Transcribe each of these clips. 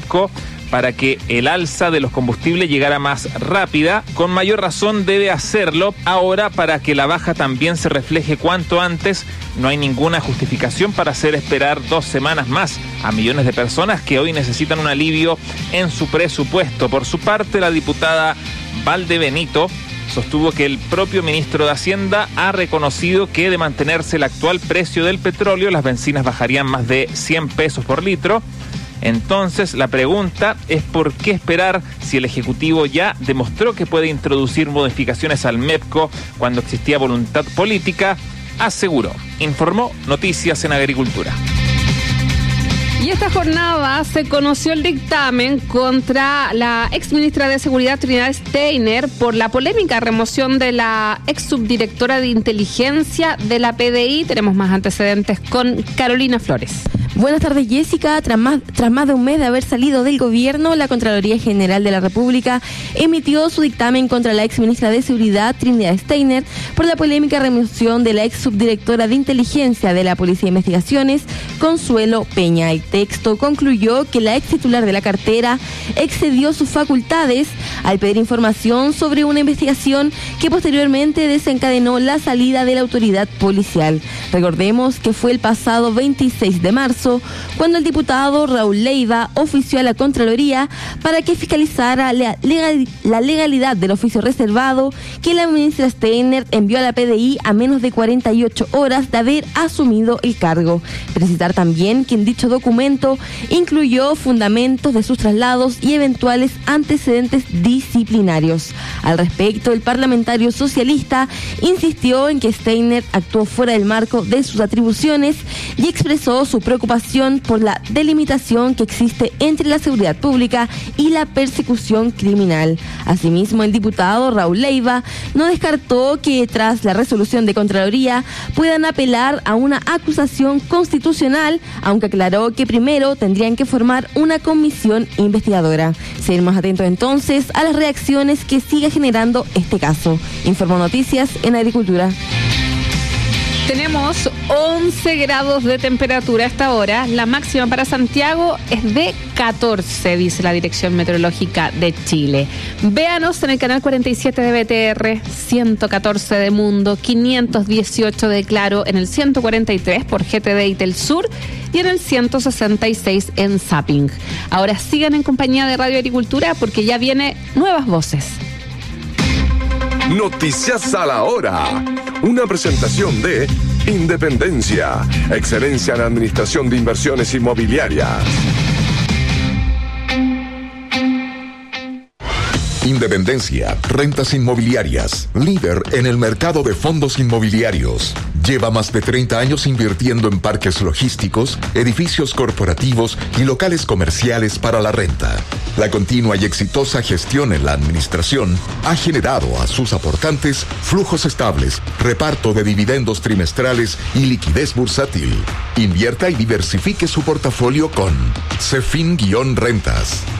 MEPCO para que el alza de los combustibles llegara más rápida. Con mayor razón debe hacerlo ahora para que la baja también se refleje cuanto antes. No hay ninguna justificación para hacer esperar 2 semanas más a millones de personas que hoy necesitan un alivio en su presupuesto. Por su parte, la diputada Valdebenito sostuvo que el propio ministro de Hacienda ha reconocido que de mantenerse el actual precio del petróleo, las bencinas bajarían más de 100 pesos por litro. Entonces, la pregunta es ¿por qué esperar si el Ejecutivo ya demostró que puede introducir modificaciones al MEPCO cuando existía voluntad política? Aseguró. Informó Noticias en Agricultura. Y esta jornada se conoció el dictamen contra la exministra de Seguridad Trinidad Steiner por la polémica remoción de la ex subdirectora de inteligencia de la PDI. Tenemos más antecedentes con Carolina Flores. Buenas tardes, Jessica. Tras más de un mes de haber salido del gobierno, la Contraloría General de la República emitió su dictamen contra la exministra de Seguridad Trinidad Steiner por la polémica remoción de la ex subdirectora de inteligencia de la Policía de Investigaciones, Consuelo Peña. El texto concluyó que la ex titular de la cartera excedió sus facultades al pedir información sobre una investigación que posteriormente desencadenó la salida de la autoridad policial. Recordemos que fue el pasado 26 de marzo cuando el diputado Raúl Leiva ofició a la Contraloría para que fiscalizara la legalidad del oficio reservado que la ministra Steiner envió a la PDI a menos de 48 horas de haber asumido el cargo. Precisar también que en dicho documento incluyó fundamentos de sus traslados y eventuales antecedentes disciplinarios. Al respecto, el parlamentario socialista insistió en que Steiner actuó fuera del marco de sus atribuciones y expresó su preocupación por la delimitación que existe entre la seguridad pública y la persecución criminal. Asimismo, el diputado Raúl Leiva no descartó que tras la resolución de Contraloría puedan apelar a una acusación constitucional, aunque aclaró que primero tendrían que formar una comisión investigadora. Seguiremos atentos entonces a las reacciones que siga generando este caso. Informó Noticias en Agricultura. Tenemos 11 grados de temperatura a esta hora. La máxima para Santiago es de 14, dice la Dirección Meteorológica de Chile. Véanos en el canal 47 de BTR, 114 de Mundo, 518 de Claro, en el 143 por GTD y Telsur y en el 166 en Zapping. Ahora sigan en compañía de Radio Agricultura porque ya viene Nuevas Voces. Noticias a la hora. Una presentación de Independencia, excelencia en administración de inversiones inmobiliarias. Independencia, rentas inmobiliarias, líder en el mercado de fondos inmobiliarios. Lleva más de 30 años invirtiendo en parques logísticos, edificios corporativos y locales comerciales para la renta. La continua y exitosa gestión en la administración ha generado a sus aportantes flujos estables, reparto de dividendos trimestrales y liquidez bursátil. Invierta y diversifique su portafolio con Cefin-Rentas.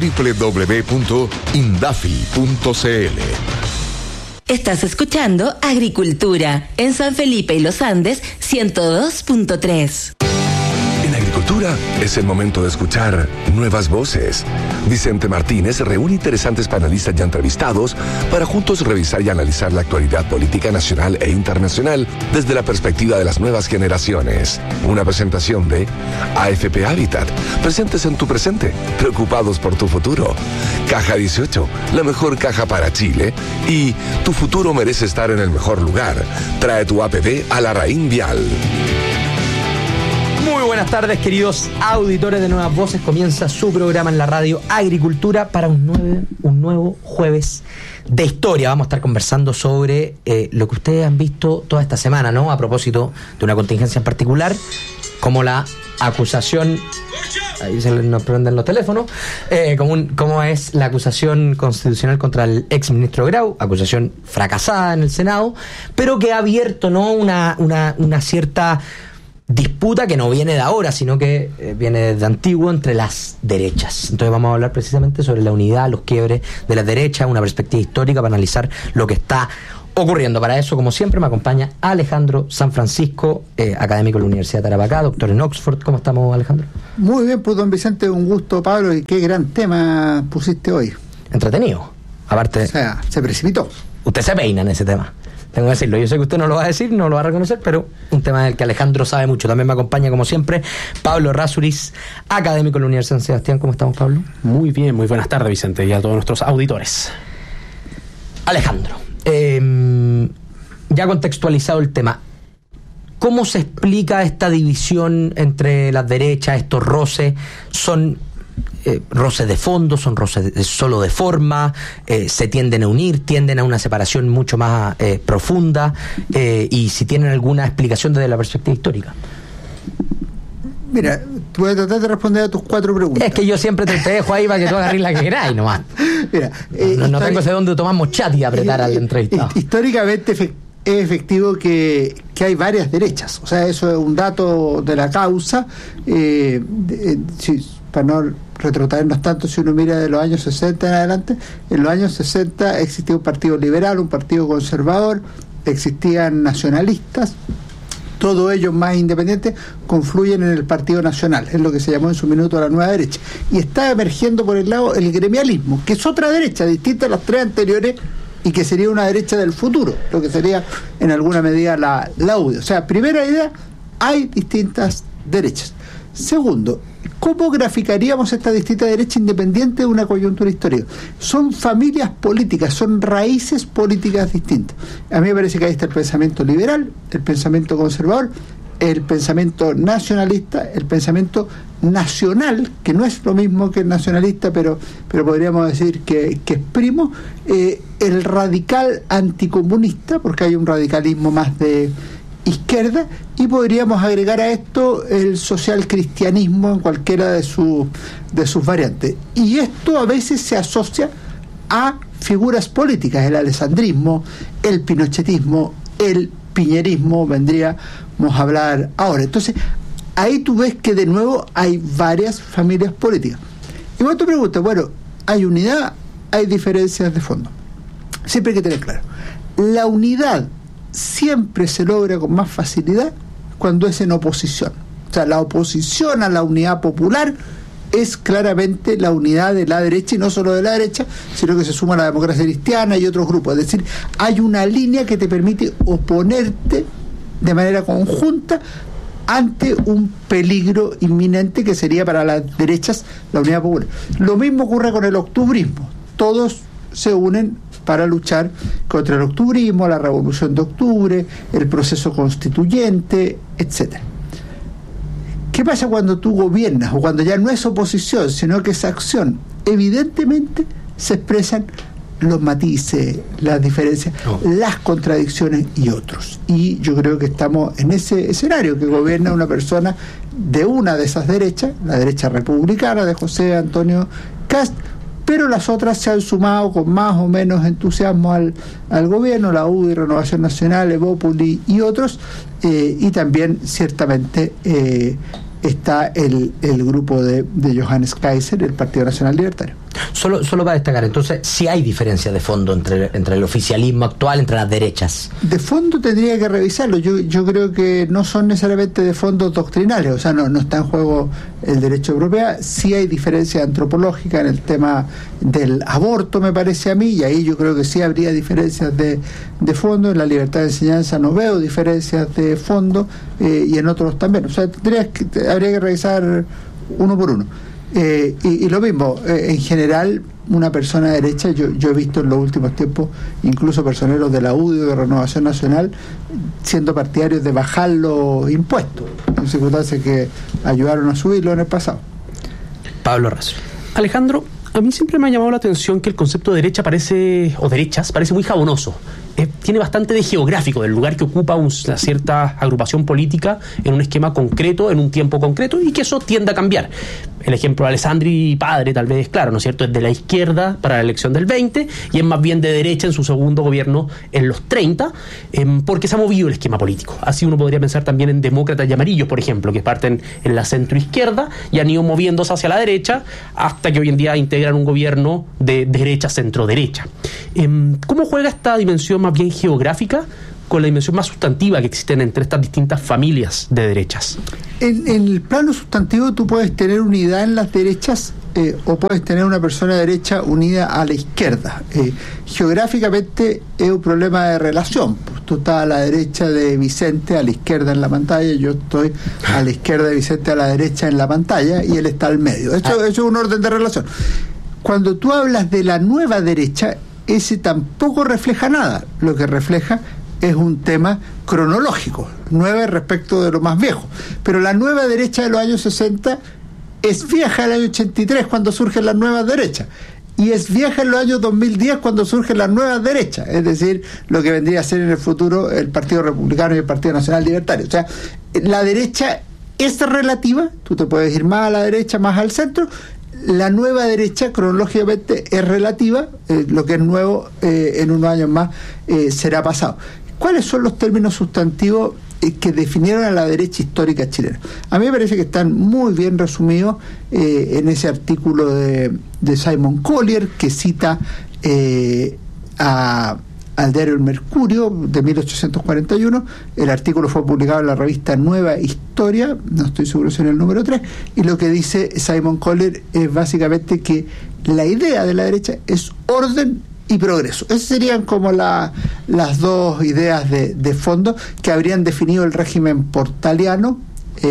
www.indafi.cl. Estás escuchando Agricultura en San Felipe y Los Andes 102.3. En Agricultura es el momento de escuchar Nuevas Voces. Vicente Martínez reúne interesantes panelistas ya entrevistados para juntos revisar y analizar la actualidad política nacional e internacional desde la perspectiva de las nuevas generaciones. Una presentación de AFP Habitat, presentes en tu presente, preocupados por tu futuro. Caja 18, la mejor caja para Chile. Y tu futuro merece estar en el mejor lugar. Trae tu APB a la Raín Vial. Muy buenas tardes, queridos auditores de Nuevas Voces. Comienza su programa en la radio Agricultura para un nuevo jueves de historia. Vamos a estar conversando sobre lo que ustedes han visto toda esta semana, ¿no? A propósito de una contingencia en particular, como la acusación, ahí se nos prenden los teléfonos, como es la acusación constitucional contra el ex ministro Grau, acusación fracasada en el Senado, pero que ha abierto, ¿no?, una cierta disputa que no viene de ahora, sino que viene de antiguo entre las derechas. Entonces vamos a hablar precisamente sobre la unidad, los quiebres de las derechas, una perspectiva histórica para analizar lo que está ocurriendo. Para eso, como siempre, me acompaña Alejandro San Francisco, académico de la Universidad de Tarapacá, doctor en Oxford. ¿Cómo estamos, Alejandro? Muy bien, pues don Vicente, un gusto, Pablo, y qué gran tema pusiste hoy. Entretenido. Aparte, o sea, se precipitó. Usted se peina en ese tema. Tengo que decirlo. Yo sé que usted no lo va a decir, no lo va a reconocer, pero un tema del que Alejandro sabe mucho. También me acompaña, como siempre, Pablo Errázuriz, académico de la Universidad de San Sebastián. ¿Cómo estamos, Pablo? Muy bien, muy buenas tardes, Vicente, y a todos nuestros auditores. Alejandro, ya contextualizado el tema, ¿cómo se explica esta división entre las derechas, estos roces? ¿Son roces de fondo, son roces solo de forma? ¿Se tienden a unir, tienden a una separación mucho más profunda? Y si tienen alguna explicación desde la perspectiva histórica. Mira, voy a tratar de responder a tus 4 preguntas. Es que yo siempre te dejo ahí para que tú agarres la que queráis nomás. Mira, no tengo ese dónde tomamos chat y apretar al entrevistado. Históricamente es efectivo que hay varias derechas. O sea, eso es un dato de la causa. Para no retrotraernos tanto, si uno mira de los años 60 en adelante, en los años 60 existía un partido liberal, un partido conservador, existían nacionalistas. Todos ellos más independientes confluyen en el Partido Nacional, es lo que se llamó en su minuto la nueva derecha, y está emergiendo por el lado el gremialismo, que es otra derecha distinta a las 3 anteriores y que sería una derecha del futuro, lo que sería en alguna medida la UDI. O sea, primera idea, hay distintas derechas. Segundo, ¿cómo graficaríamos esta distinta derecha independiente de una coyuntura histórica? Son familias políticas, son raíces políticas distintas. A mí me parece que ahí está el pensamiento liberal, el pensamiento conservador, el pensamiento nacionalista, el pensamiento nacional, que no es lo mismo que el nacionalista, pero podríamos decir que es primo, el radical anticomunista, porque hay un radicalismo más de izquierda, y podríamos agregar a esto el social cristianismo en cualquiera de sus variantes. Y esto a veces se asocia a figuras políticas, el alessandrismo, el pinochetismo, el piñerismo, vendríamos a hablar ahora. Entonces, ahí tú ves que de nuevo hay varias familias políticas. Y cuando tú preguntas, bueno, ¿hay unidad? Hay diferencias de fondo. Siempre hay que tener claro, la unidad siempre se logra con más facilidad cuando es en oposición. O sea, la oposición a la unidad popular es claramente la unidad de la derecha, y no solo de la derecha, sino que se suma a la democracia cristiana y otros grupos. Es decir, hay una línea que te permite oponerte de manera conjunta ante un peligro inminente que sería para las derechas la unidad popular. Lo mismo ocurre con el octubrismo. Todos se unen para luchar contra el octubrismo, la revolución de octubre, el proceso constituyente, etcétera. ¿Qué pasa cuando tú gobiernas, o cuando ya no es oposición, sino que es acción? Evidentemente se expresan los matices, las diferencias, las contradicciones y otros. Y yo creo que estamos en ese escenario, que gobierna una persona de una de esas derechas, la derecha republicana de José Antonio Kast, pero las otras se han sumado con más o menos entusiasmo al gobierno, la UDI, Renovación Nacional, Evópoli y otros, y también ciertamente está el grupo de Johannes Kaiser, el Partido Nacional Libertario. Solo para destacar, entonces, si hay diferencia de fondo entre el oficialismo actual, entre las derechas. De fondo tendría que revisarlo. Yo creo que no son necesariamente de fondos doctrinales, o sea, no está en juego el derecho de propiedad. Sí hay diferencia antropológica en el tema del aborto, me parece a mí, y ahí yo creo que sí habría diferencias de fondo. En la libertad de enseñanza no veo diferencias de fondo, y en otros también. O sea, habría que revisar uno por uno. Y lo mismo, en general, una persona derecha, yo he visto en los últimos tiempos incluso personeros de la UDI o de Renovación Nacional siendo partidarios de bajar los impuestos, en circunstancias que ayudaron a subirlo en el pasado. Pablo Razo. Alejandro, a mí siempre me ha llamado la atención que el concepto de derecha derechas parece muy jabonoso. Tiene bastante de geográfico, del lugar que ocupa una cierta agrupación política en un esquema concreto, en un tiempo concreto, y que eso tiende a cambiar. El ejemplo de Alessandri padre tal vez es claro, ¿no es cierto? Es de la izquierda para la elección del 20 y es más bien de derecha en su segundo gobierno en los 30, porque se ha movido el esquema político. Así uno podría pensar también en demócratas y amarillos, por ejemplo, que parten en la centroizquierda y han ido moviéndose hacia la derecha hasta que hoy en día integran un gobierno de derecha-centro-derecha. ¿Cómo juega esta dimensión más bien geográfica con la dimensión más sustantiva que existen entre estas distintas familias de derechas? En el plano sustantivo tú puedes tener unidad en las derechas o puedes tener una persona derecha unida a la izquierda. Geográficamente es un problema de relación. Pues tú estás a la derecha de Vicente, a la izquierda en la pantalla, yo estoy a la izquierda de Vicente, a la derecha en la pantalla, y él está al medio. Eso es un orden de relación. Cuando tú hablas de la nueva derecha, ese tampoco refleja nada. Lo que refleja es un tema cronológico, nueva respecto de lo más viejo. Pero la nueva derecha de los años 60 es vieja en el año 83 cuando surgen las nuevas derechas, y es vieja en los años 2010 cuando surgen las nuevas derechas, es decir, lo que vendría a ser en el futuro el Partido Republicano y el Partido Nacional Libertario. O sea, la derecha es relativa, tú te puedes ir más a la derecha, más al centro. La nueva derecha cronológicamente es relativa, lo que es nuevo en unos años más será pasado. ¿Cuáles son los términos sustantivos que definieron a la derecha histórica chilena? A mí me parece que están muy bien resumidos en ese artículo de Simon Collier, que cita al diario El Mercurio de 1841. El artículo fue publicado en la revista Nueva Historia, no estoy seguro si en el número 3, y lo que dice Simon Collier es básicamente que la idea de la derecha es orden y progreso. Esas serían como las dos ideas de fondo que habrían definido el régimen portaliano.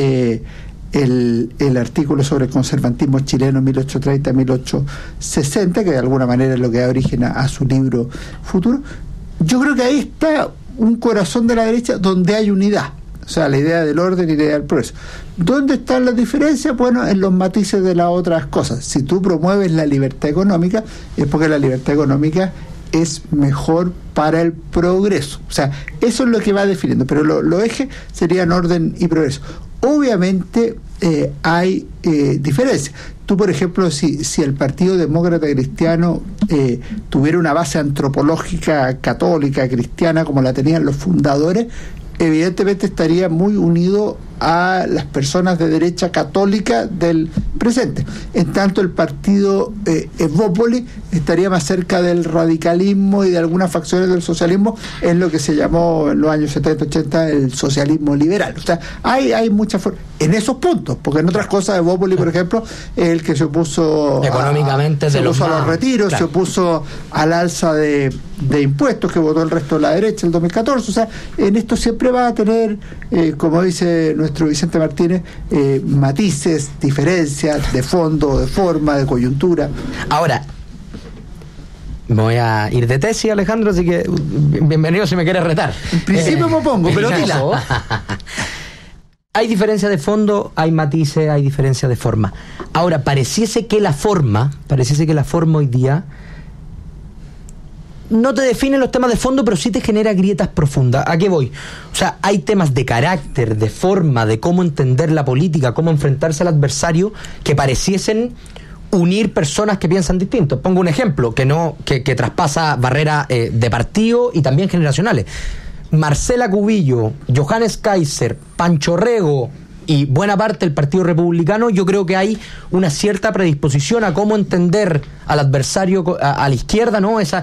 El artículo sobre el conservantismo chileno 1830-1860, que de alguna manera es lo que da origen a su libro futuro. Yo creo que ahí está un corazón de la derecha donde hay unidad, o sea, la idea del orden y la idea del progreso. ¿Dónde están las diferencias? Bueno, en los matices de las otras cosas. Si tú promueves la libertad económica, es porque la libertad económica es mejor para el progreso. O sea, eso es lo que va definiendo, pero los ejes serían orden y progreso. Obviamente hay diferencias. Tú, por ejemplo, si el Partido Demócrata Cristiano tuviera una base antropológica católica, cristiana, como la tenían los fundadores, evidentemente estaría muy unido a las personas de derecha católica del presente. En tanto, el partido Evópoli estaría más cerca del radicalismo y de algunas facciones del socialismo, en lo que se llamó en los años 70-80 el socialismo liberal. O sea, hay muchas formas en esos puntos, porque en otras cosas Evópoli, por ejemplo, es el que se opuso económicamente se opuso a los retiros, claro, se opuso al alza de impuestos que votó el resto de la derecha en el 2014. O sea, en esto siempre va a tener, como dice nuestro Vicente Martínez, matices, diferencias de fondo, de forma, de coyuntura. Ahora, me voy a ir de tesis, Alejandro, así que bienvenido si me quieres retar. En principio me opongo, pero dila. Hay diferencias de fondo, hay matices, hay diferencias de forma. Ahora, pareciese que la forma hoy día no te define los temas de fondo, pero sí te genera grietas profundas. ¿A qué voy? O sea, hay temas de carácter, de forma, de cómo entender la política, cómo enfrentarse al adversario, que pareciesen unir personas que piensan distinto. Pongo un ejemplo que traspasa barreras de partido y también generacionales. Marcela Cubillo, Johannes Kaiser, Pancho Rego y buena parte del Partido Republicano, yo creo que hay una cierta predisposición a cómo entender al adversario a la izquierda, ¿no? Eso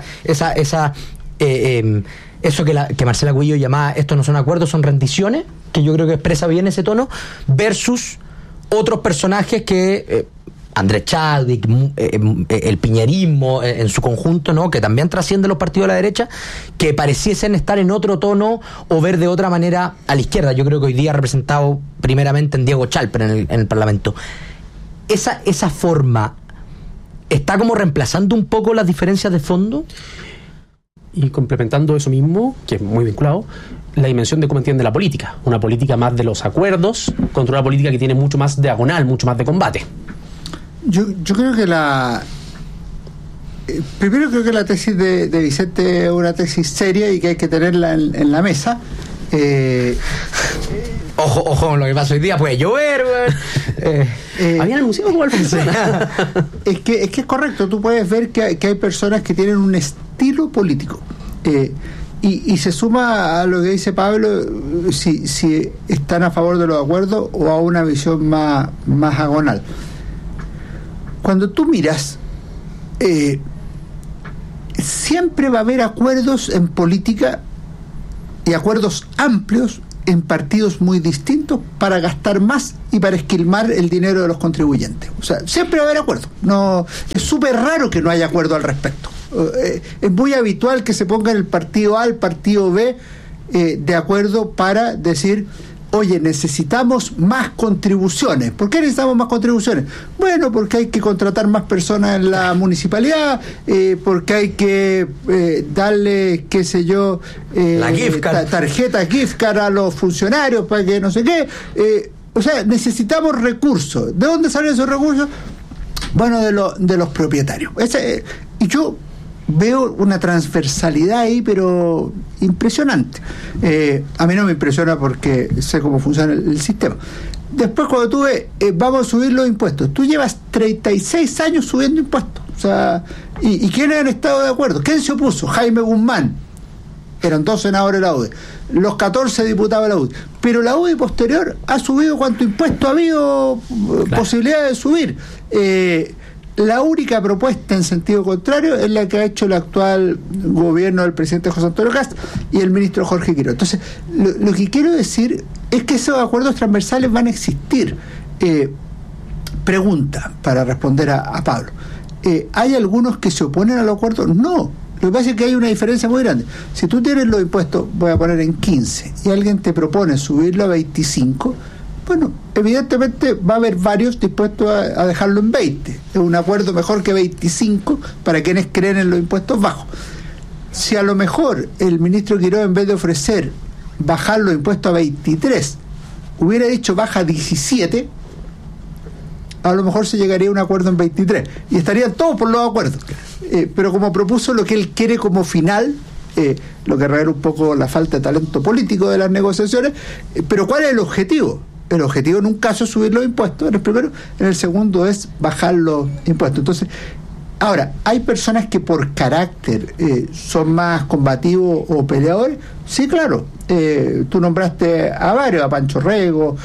que Marcela Cubillo llamaba estos no son acuerdos, son rendiciones, que yo creo que expresa bien ese tono, versus otros personajes que Andrés Chadwick, el piñerismo en su conjunto, ¿no?, que también trasciende los partidos de la derecha, que pareciesen estar en otro tono o ver de otra manera a la izquierda. Yo creo que hoy día representado primeramente en Diego Chalper en el Parlamento. Esa forma está como reemplazando un poco las diferencias de fondo. Y complementando eso mismo, que es muy vinculado, la dimensión de cómo entiende la política. Una política más de los acuerdos contra una política que tiene mucho más diagonal, mucho más de combate. Yo creo que primero creo que la tesis de Vicente es una tesis seria y que hay que tenerla en la mesa. Ojo con lo que pasa hoy día, puede llover, habían anunciado igual. Es que es correcto. Tú puedes ver que hay personas que tienen un estilo político, y se suma a lo que dice Pablo, si están a favor de los acuerdos o a una visión más agonal. Cuando tú miras, siempre va a haber acuerdos en política y acuerdos amplios en partidos muy distintos para gastar más y para esquilmar el dinero de los contribuyentes. O sea, siempre va a haber acuerdo. No, es súper raro que no haya acuerdo al respecto. Es muy habitual que se ponga el partido A, el partido B de acuerdo para decir, oye, necesitamos más contribuciones. ¿Por qué necesitamos más contribuciones? Bueno, porque hay que contratar más personas en la municipalidad, porque hay que darle, qué sé yo, la gift card. Tarjeta gift card a los funcionarios para que no sé qué. O sea, necesitamos recursos. ¿De dónde salen esos recursos? Bueno, de los propietarios. Y yo veo una transversalidad ahí, pero impresionante. A mí no me impresiona porque sé cómo funciona el sistema. Después, cuando tú ves, vamos a subir los impuestos, tú llevas 36 años subiendo impuestos. O sea, ¿y quiénes han estado de acuerdo? ¿Quién se opuso? Jaime Guzmán. Eran 2 senadores de la UDI, los 14 diputados de la UDI. Pero la UDI posterior ha subido cuánto impuesto ha habido posibilidad de subir. La única propuesta en sentido contrario es la que ha hecho el actual gobierno del presidente José Antonio Kast y el ministro Jorge Quiroga. Entonces, lo que quiero decir es que esos acuerdos transversales van a existir. Pregunta, para responder a Pablo. ¿Hay algunos que se oponen a los acuerdos? No. Lo que pasa es que hay una diferencia muy grande. Si tú tienes los impuestos, voy a poner en 15, y alguien te propone subirlo a 25, bueno, evidentemente va a haber varios dispuestos a dejarlo en 20. Es un acuerdo mejor que 25 para quienes creen en los impuestos bajos. Si a lo mejor el ministro Quiroga, en vez de ofrecer bajar los impuestos a 23, hubiera dicho baja 17, a lo mejor se llegaría a un acuerdo en 23 y estarían todos por los acuerdos. Pero como propuso lo que él quiere como final, lo que revela un poco la falta de talento político de las negociaciones, pero ¿cuál es el objetivo? El objetivo en un caso es subir los impuestos, en el primero; en el segundo es bajar los impuestos. Entonces, ahora, ¿hay personas que por carácter son más combativos o peleadores? Sí, claro. Tú nombraste a varios, a Pancho Rego,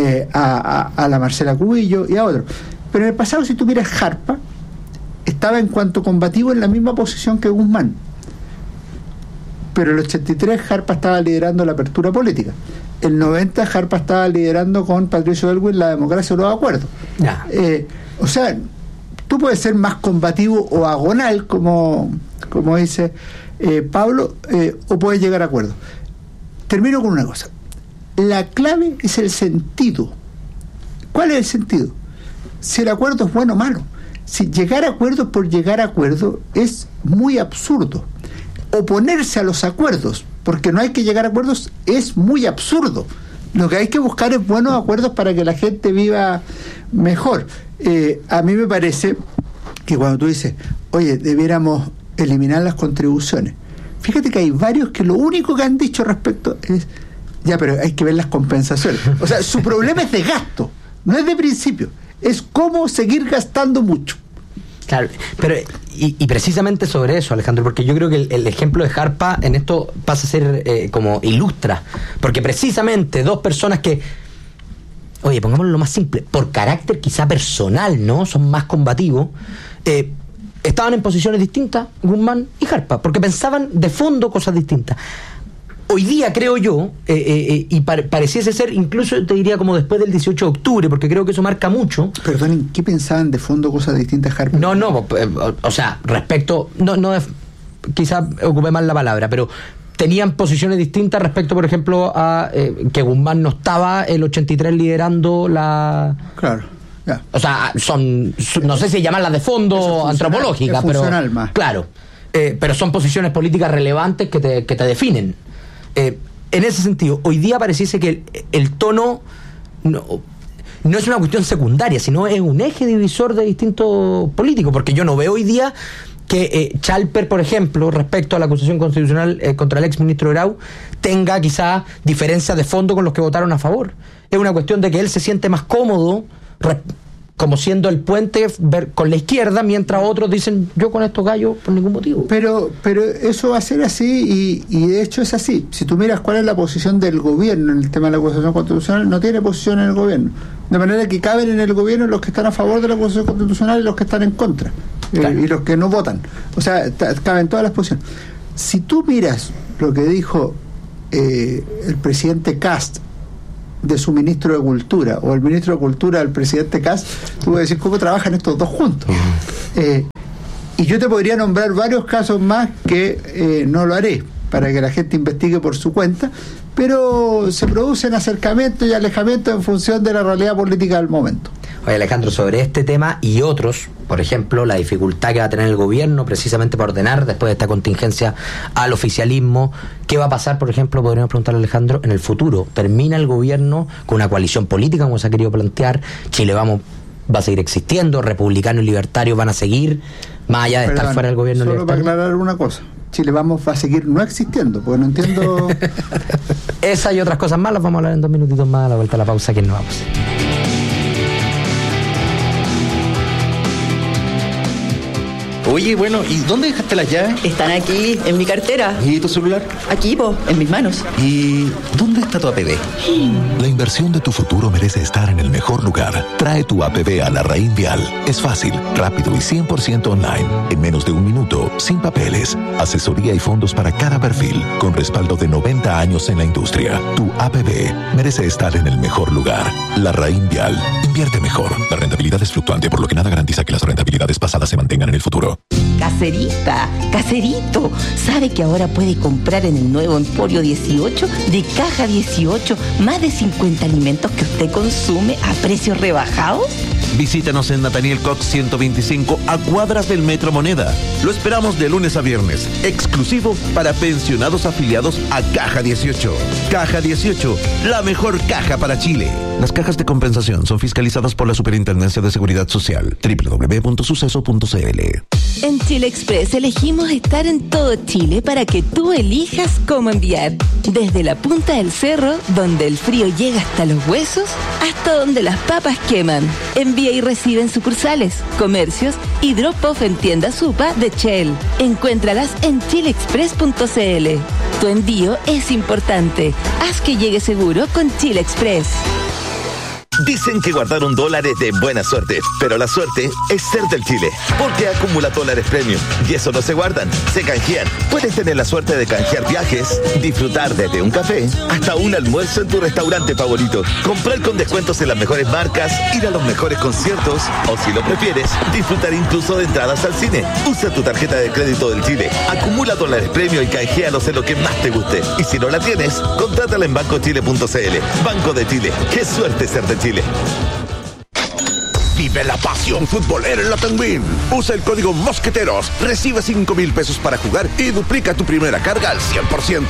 a la Marcela Cubillo y a otros. Pero en el pasado, si tú miras Jarpa, estaba en cuanto combativo en la misma posición que Guzmán. Pero en el 83 Jarpa estaba liderando la apertura política. El 90 Jarpa estaba liderando con Patricio Elwin la democracia o los acuerdos. O sea, tú puedes ser más combativo o agonal, como dice Pablo, o puedes llegar a acuerdos. Termino con una cosa. La clave es el sentido. ¿Cuál es el sentido? Si el acuerdo es bueno o malo. Si llegar a acuerdos por llegar a acuerdos es muy absurdo. Oponerse a los acuerdos porque no hay que llegar a acuerdos es muy absurdo. Lo que hay que buscar es buenos acuerdos para que la gente viva mejor. A mí me parece que cuando tú dices, oye, debiéramos eliminar las contribuciones, fíjate que hay varios que lo único que han dicho respecto es, ya, pero hay que ver las compensaciones. O sea, su problema es de gasto, no es de principio, es cómo seguir gastando mucho. Claro, pero y precisamente sobre eso, Alejandro, porque yo creo que el ejemplo de Jarpa en esto pasa a ser como ilustra, porque precisamente dos personas que, oye, pongámoslo lo más simple, por carácter quizá personal, ¿no? Son más combativos, estaban en posiciones distintas, Guzmán y Jarpa, porque pensaban de fondo cosas distintas. Hoy día, creo yo, y pareciese ser, incluso te diría como después del 18 de octubre, porque creo que eso marca mucho. Perdonen, ¿qué pensaban de fondo cosas distintas, Harper? No, o sea, respecto, no quizás ocupé mal la palabra, pero tenían posiciones distintas respecto, por ejemplo, a que Guzmán no estaba el 83 liderando la... Claro. Ya. O sea, no sé si llamarlas de fondo antropológica, pero... Más. Claro, pero son posiciones políticas relevantes que te definen. En ese sentido, hoy día pareciese que el tono no es una cuestión secundaria, sino es un eje divisor de distintos políticos, porque yo no veo hoy día que Chalper, por ejemplo, respecto a la acusación constitucional contra el ex ministro Grau, tenga quizá diferencias de fondo con los que votaron a favor. Es una cuestión de que él se siente más cómodo como siendo el puente con la izquierda, mientras otros dicen, yo con estos gallos por ningún motivo. Pero eso va a ser así, y de hecho es así. Si tú miras cuál es la posición del gobierno en el tema de la acusación constitucional, no tiene posición en el gobierno. De manera que caben en el gobierno los que están a favor de la acusación constitucional y los que están en contra. Claro. Y los que no votan. O sea, caben todas las posiciones. Si tú miras lo que dijo el presidente Kast de su ministro de Cultura, o el ministro de Cultura del presidente Kast, tú vas a decir cómo trabajan estos dos juntos. Y yo te podría nombrar varios casos más que no lo haré, para que la gente investigue por su cuenta, pero se producen acercamientos y alejamientos en función de la realidad política del momento. Oye, Alejandro, sobre este tema y otros, por ejemplo, la dificultad que va a tener el gobierno precisamente para ordenar después de esta contingencia al oficialismo, ¿qué va a pasar, por ejemplo, podríamos preguntarle a Alejandro, en el futuro? ¿Termina el gobierno con una coalición política, como se ha querido plantear? ¿Chile va a seguir existiendo? ¿Republicanos y libertarios van a seguir, más allá de estar fuera del gobierno solo libertario? para aclarar una cosa, Chile Vamos va a seguir no existiendo, porque no entiendo... Esa y otras cosas más las vamos a hablar en 2 minutitos más a la vuelta a la pausa, que nos vamos. Oye, bueno, ¿y dónde dejaste las llaves? Están aquí, en mi cartera. ¿Y tu celular? Aquí, en mis manos. ¿Y dónde está tu APB? La inversión de tu futuro merece estar en el mejor lugar. Trae tu APB a la Raín Vial. Es fácil, rápido y 100% online. En menos de 1 minuto, sin papeles. Asesoría y fondos para cada perfil, con respaldo de 90 años en la industria. Tu APB merece estar en el mejor lugar. La Raín Vial. Invierte mejor. La rentabilidad es fluctuante, por lo que nada garantiza que las rentabilidades pasadas se mantengan en el futuro. Caserita, caserito, ¿sabe que ahora puede comprar en el nuevo Emporio 18 de Caja 18 más de 50 alimentos que usted consume a precios rebajados? Visítanos en Nathaniel Cox 125 a cuadras del Metro Moneda. Lo esperamos de lunes a viernes, exclusivo para pensionados afiliados a Caja 18. Caja 18, la mejor caja para Chile. Las cajas de compensación son fiscalizadas por la Superintendencia de Seguridad Social. www.suceso.cl. En Chile Express elegimos estar en todo Chile para que tú elijas cómo enviar. Desde la punta del cerro, donde el frío llega hasta los huesos, hasta donde las papas queman. Envía y recibe en sucursales, comercios y drop-off en tiendas UPA de Shell. Encuéntralas en chileexpress.cl. Tu envío es importante. Haz que llegue seguro con Chile Express. Dicen que guardar $1 es de buena suerte, pero la suerte es ser del Chile, porque acumula dólares premium y eso no se guardan, se canjean. Puedes tener la suerte de canjear viajes, disfrutar desde un café hasta un almuerzo en tu restaurante favorito, comprar con descuentos en las mejores marcas, ir a los mejores conciertos o, si lo prefieres, disfrutar incluso de entradas al cine. Usa tu tarjeta de crédito del Chile, acumula dólares premium y canjealos en lo que más te guste. Y si no la tienes, contrátala en bancochile.cl. Banco de Chile, qué suerte ser de Chile. Vive la pasión futbolera en la Tenguín. Usa el código Mosqueteros, recibe 5,000 pesos para jugar y duplica tu primera carga al 100%.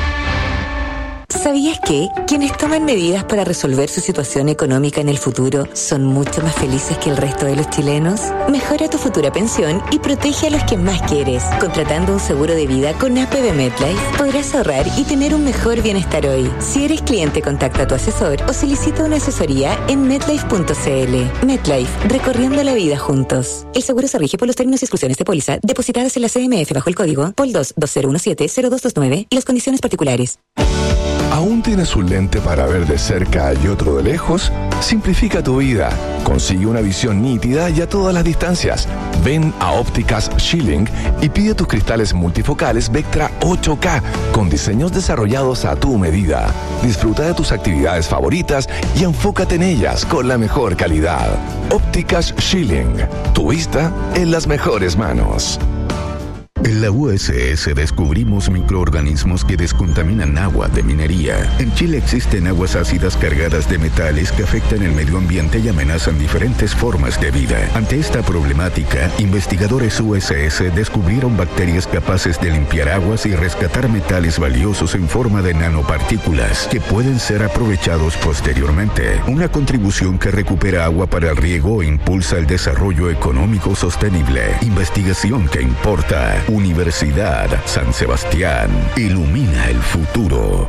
¿Sabías que quienes toman medidas para resolver su situación económica en el futuro son mucho más felices que el resto de los chilenos? Mejora tu futura pensión y protege a los que más quieres. Contratando un seguro de vida con APB MetLife, podrás ahorrar y tener un mejor bienestar hoy. Si eres cliente, contacta a tu asesor o solicita una asesoría en metlife.cl. MetLife, recorriendo la vida juntos. El seguro se rige por los términos y exclusiones de póliza depositadas en la CMF bajo el código POL 2 2017-0229 y las condiciones particulares. ¿Aún tienes un lente para ver de cerca y otro de lejos? Simplifica tu vida. Consigue una visión nítida y a todas las distancias. Ven a Ópticas Schilling y pide tus cristales multifocales Vectra 8K con diseños desarrollados a tu medida. Disfruta de tus actividades favoritas y enfócate en ellas con la mejor calidad. Ópticas Schilling. Tu vista en las mejores manos. En la USS descubrimos microorganismos que descontaminan agua de minería. En Chile existen aguas ácidas cargadas de metales que afectan el medio ambiente y amenazan diferentes formas de vida. Ante esta problemática, investigadores USS descubrieron bacterias capaces de limpiar aguas y rescatar metales valiosos en forma de nanopartículas que pueden ser aprovechados posteriormente. Una contribución que recupera agua para el riego e impulsa el desarrollo económico sostenible. Investigación que importa. Universidad San Sebastián. Ilumina el futuro.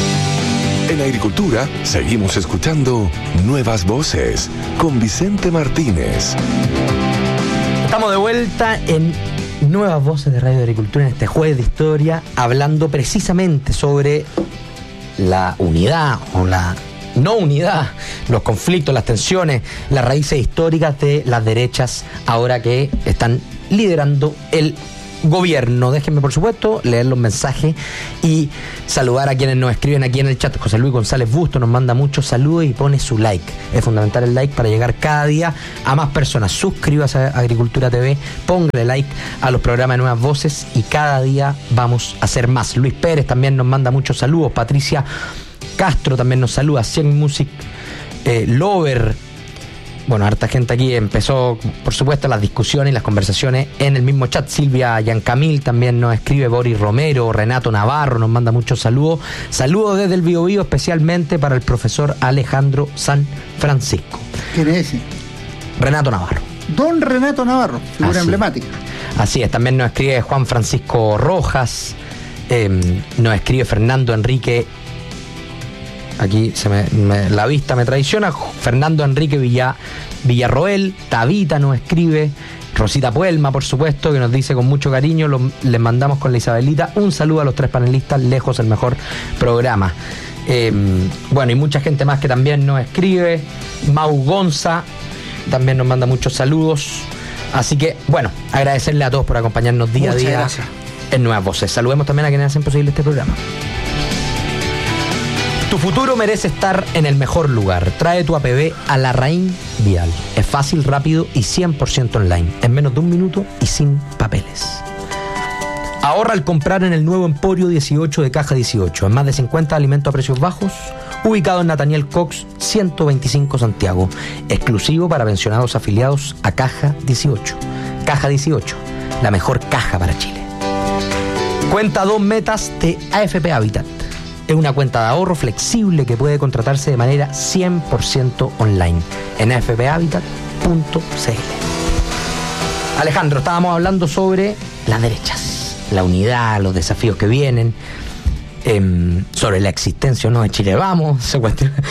En Agricultura seguimos escuchando Nuevas Voces con Vicente Martínez. Estamos de vuelta en Nuevas Voces de Radio Agricultura en este jueves de historia, hablando precisamente sobre la unidad o la no unidad, los conflictos, las tensiones, las raíces históricas de las derechas ahora que están liderando el gobierno. Déjenme, por supuesto, leer los mensajes y saludar a quienes nos escriben aquí en el chat. José Luis González Busto nos manda muchos saludos y pone su like. Es fundamental el like para llegar cada día a más personas. Suscríbase a Agricultura TV, póngale like a los programas de Nuevas Voces y cada día vamos a hacer más. Luis Pérez también nos manda muchos saludos. Patricia Castro también nos saluda. 100 Music Lover. Bueno, harta gente aquí. Empezó, por supuesto, las discusiones y las conversaciones en el mismo chat. Silvia Yancamil también nos escribe, Boris Romero, Renato Navarro nos manda muchos saludos. Saludos desde el Biobío, especialmente para el profesor Alejandro San Francisco. ¿Quién es ese? Renato Navarro. Don Renato Navarro, figura emblemática. Así es, también nos escribe Juan Francisco Rojas, nos escribe Fernando Enrique. Aquí la vista me traiciona. Fernando Enrique Villarroel, Tabita nos escribe, Rosita Puelma, por supuesto, que nos dice con mucho cariño, les mandamos con la Isabelita un saludo a los 3 panelistas, lejos el mejor programa. Bueno, y mucha gente más que también nos escribe. Mau Gonza también nos manda muchos saludos. Así que, bueno, agradecerle a todos por acompañarnos día a día en Nuevas Voces. Saludemos también a quienes hacen posible este programa. Tu futuro merece estar en el mejor lugar. Trae tu APB a Larraín Vial. Es fácil, rápido y 100% online. En menos de un minuto y sin papeles. Ahorra al comprar en el nuevo Emporio 18 de Caja 18. En más de 50 alimentos a precios bajos. Ubicado en Nathaniel Cox, 125 Santiago. Exclusivo para pensionados afiliados a Caja 18. Caja 18, la mejor caja para Chile. Cuenta 2 metas de AFP Habitat. Es una cuenta de ahorro flexible que puede contratarse de manera 100% online en afphabitat.cl. Alejandro, estábamos hablando sobre las derechas, la unidad, los desafíos que vienen, sobre la existencia o no de Chile Vamos. Se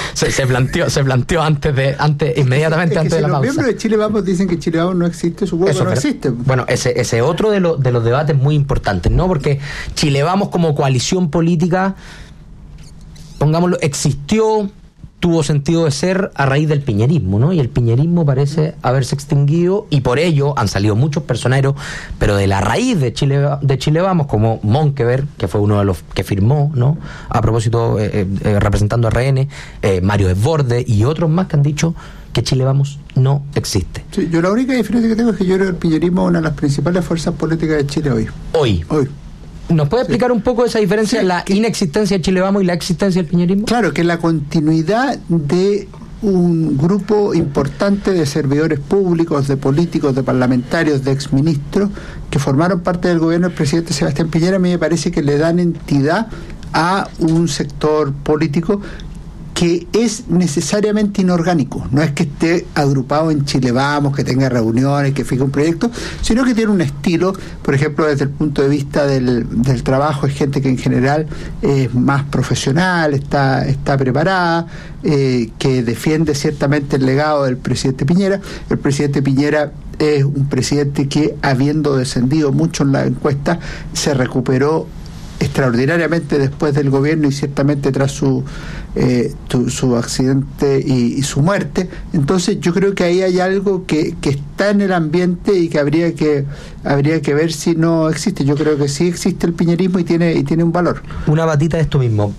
planteó inmediatamente antes de la pausa. Los miembros de Chile Vamos dicen que Chile Vamos no existe, supongo que no existe. Bueno, ese otro de los debates muy importantes, ¿no? Porque Chile Vamos como coalición política, pongámoslo, existió, tuvo sentido de ser a raíz del piñerismo, ¿no? Y el piñerismo parece haberse extinguido y por ello han salido muchos personeros, pero de la raíz de Chile Vamos, como Monkeberg, que fue uno de los que firmó, ¿no? A propósito, representando a RN, Mario Desbordes y otros más que han dicho que Chile Vamos no existe. Sí, yo la única diferencia que tengo es que yo creo que el piñerismo es una de las principales fuerzas políticas de Chile hoy. ¿Nos puede explicar un poco esa diferencia, la inexistencia de Chile Vamos y la existencia del piñerismo? Claro, que la continuidad de un grupo importante de servidores públicos, de políticos, de parlamentarios, de exministros, que formaron parte del gobierno del presidente Sebastián Piñera, a mí me parece que le dan entidad a un sector político que es necesariamente inorgánico. No es que esté agrupado en Chile Vamos, que tenga reuniones, que fije un proyecto, sino que tiene un estilo, por ejemplo, desde el punto de vista del trabajo, es gente que en general es más profesional, está preparada, que defiende ciertamente el legado del presidente Piñera. El presidente Piñera es un presidente que, habiendo descendido mucho en la encuesta, se recuperó extraordinariamente después del gobierno y ciertamente tras su accidente y su muerte. Entonces yo creo que ahí hay algo que está en el ambiente y que habría que ver si no existe. Yo creo que sí existe el piñerismo y tiene un valor. Una batita de esto mismo.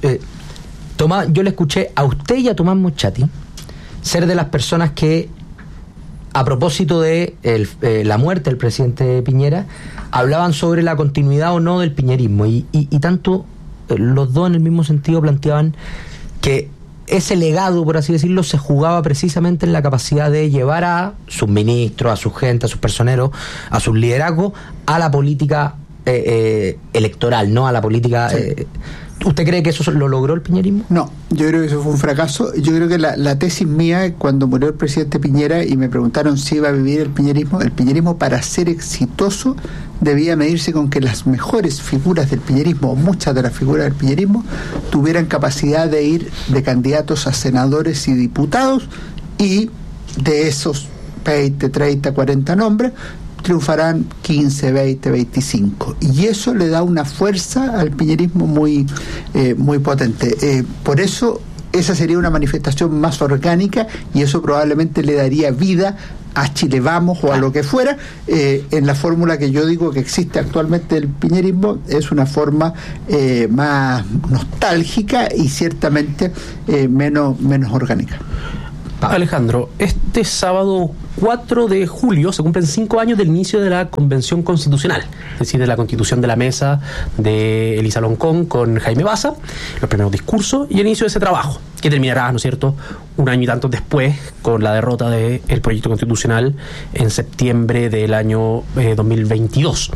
Tomás, yo le escuché a usted y a Tomás Moschati ser de las personas que, a propósito de la muerte del presidente Piñera, hablaban sobre la continuidad o no del piñerismo y tanto los dos en el mismo sentido planteaban que ese legado, por así decirlo, se jugaba precisamente en la capacidad de llevar a sus ministros, a su gente, a sus personeros, a sus liderazgos, a la política electoral, no a la política... Sí. ¿Usted cree que eso lo logró el piñerismo? No, yo creo que eso fue un fracaso. Yo creo que la tesis mía, cuando murió el presidente Piñera y me preguntaron si iba a vivir el piñerismo para ser exitoso debía medirse con que las mejores figuras del piñerismo, o muchas de las figuras del piñerismo, tuvieran capacidad de ir de candidatos a senadores y diputados, y de esos 20, 30, 40 nombres, triunfarán 15, 20, 25. Y eso le da una fuerza al piñerismo muy potente. Por eso esa sería una manifestación más orgánica y eso probablemente le daría vida a Chile Vamos o a lo que fuera, en la fórmula que yo digo que existe actualmente el piñerismo, es una forma más nostálgica y ciertamente menos orgánica. Alejandro, este sábado 4 de julio se cumplen 5 años del inicio de la Convención Constitucional, es decir, de la constitución de la mesa de Elisa Loncón con Jaime Baza, los primeros discursos y el inicio de ese trabajo, que terminará, ¿no es cierto?, un año y tanto después con la derrota del proyecto constitucional en septiembre del año 2022.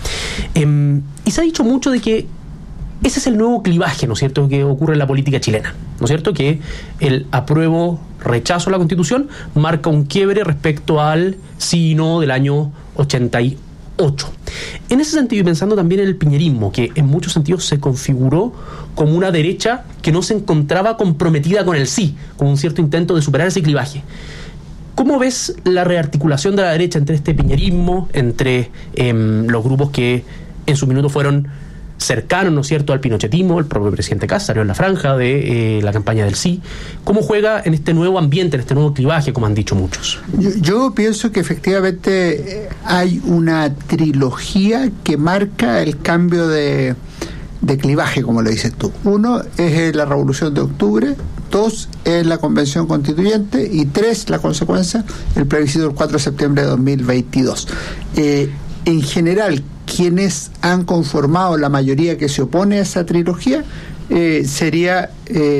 Y se ha dicho mucho de que ese es el nuevo clivaje, ¿no es cierto?, que ocurre en la política chilena, ¿no es cierto?, que el rechazo a la Constitución marca un quiebre respecto al sí y no del año 88. En ese sentido, y pensando también en el piñerismo, que en muchos sentidos se configuró como una derecha que no se encontraba comprometida con el sí, como un cierto intento de superar ese clivaje. ¿Cómo ves la rearticulación de la derecha entre este piñerismo, entre los grupos que en su minuto fueron cercanos, ¿no es cierto?, al pinochetismo? El propio presidente Kast salió en la franja de la campaña del sí. ¿Cómo juega en este nuevo ambiente, en este nuevo clivaje, como han dicho muchos? Yo pienso que efectivamente hay una trilogía que marca el cambio de clivaje, como lo dices tú. Uno es la Revolución de Octubre, 2 es la Convención Constituyente y 3, la consecuencia, el plebiscito del 4 de septiembre de 2022. En general, quienes han conformado la mayoría que se opone a esa trilogía sería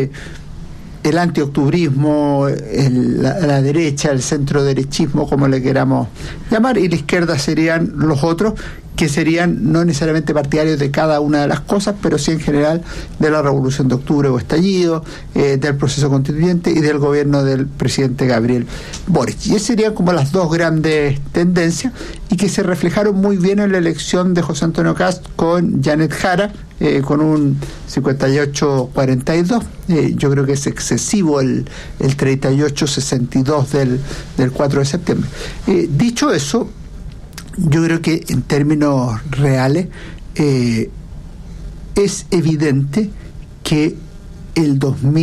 el antioctubrismo, la derecha, el centro-derechismo, como le queramos llamar, y la izquierda serían los otros, que serían no necesariamente partidarios de cada una de las cosas, pero sí en general de la Revolución de Octubre o estallido, del proceso constituyente y del gobierno del presidente Gabriel Boric. Y esas serían como las dos grandes tendencias, y que se reflejaron muy bien en la elección de José Antonio Kast con Janet Jara, con un 58-42. Yo creo que es excesivo el 38-62 del 4 de septiembre. Dicho eso, yo creo que en términos reales es evidente que el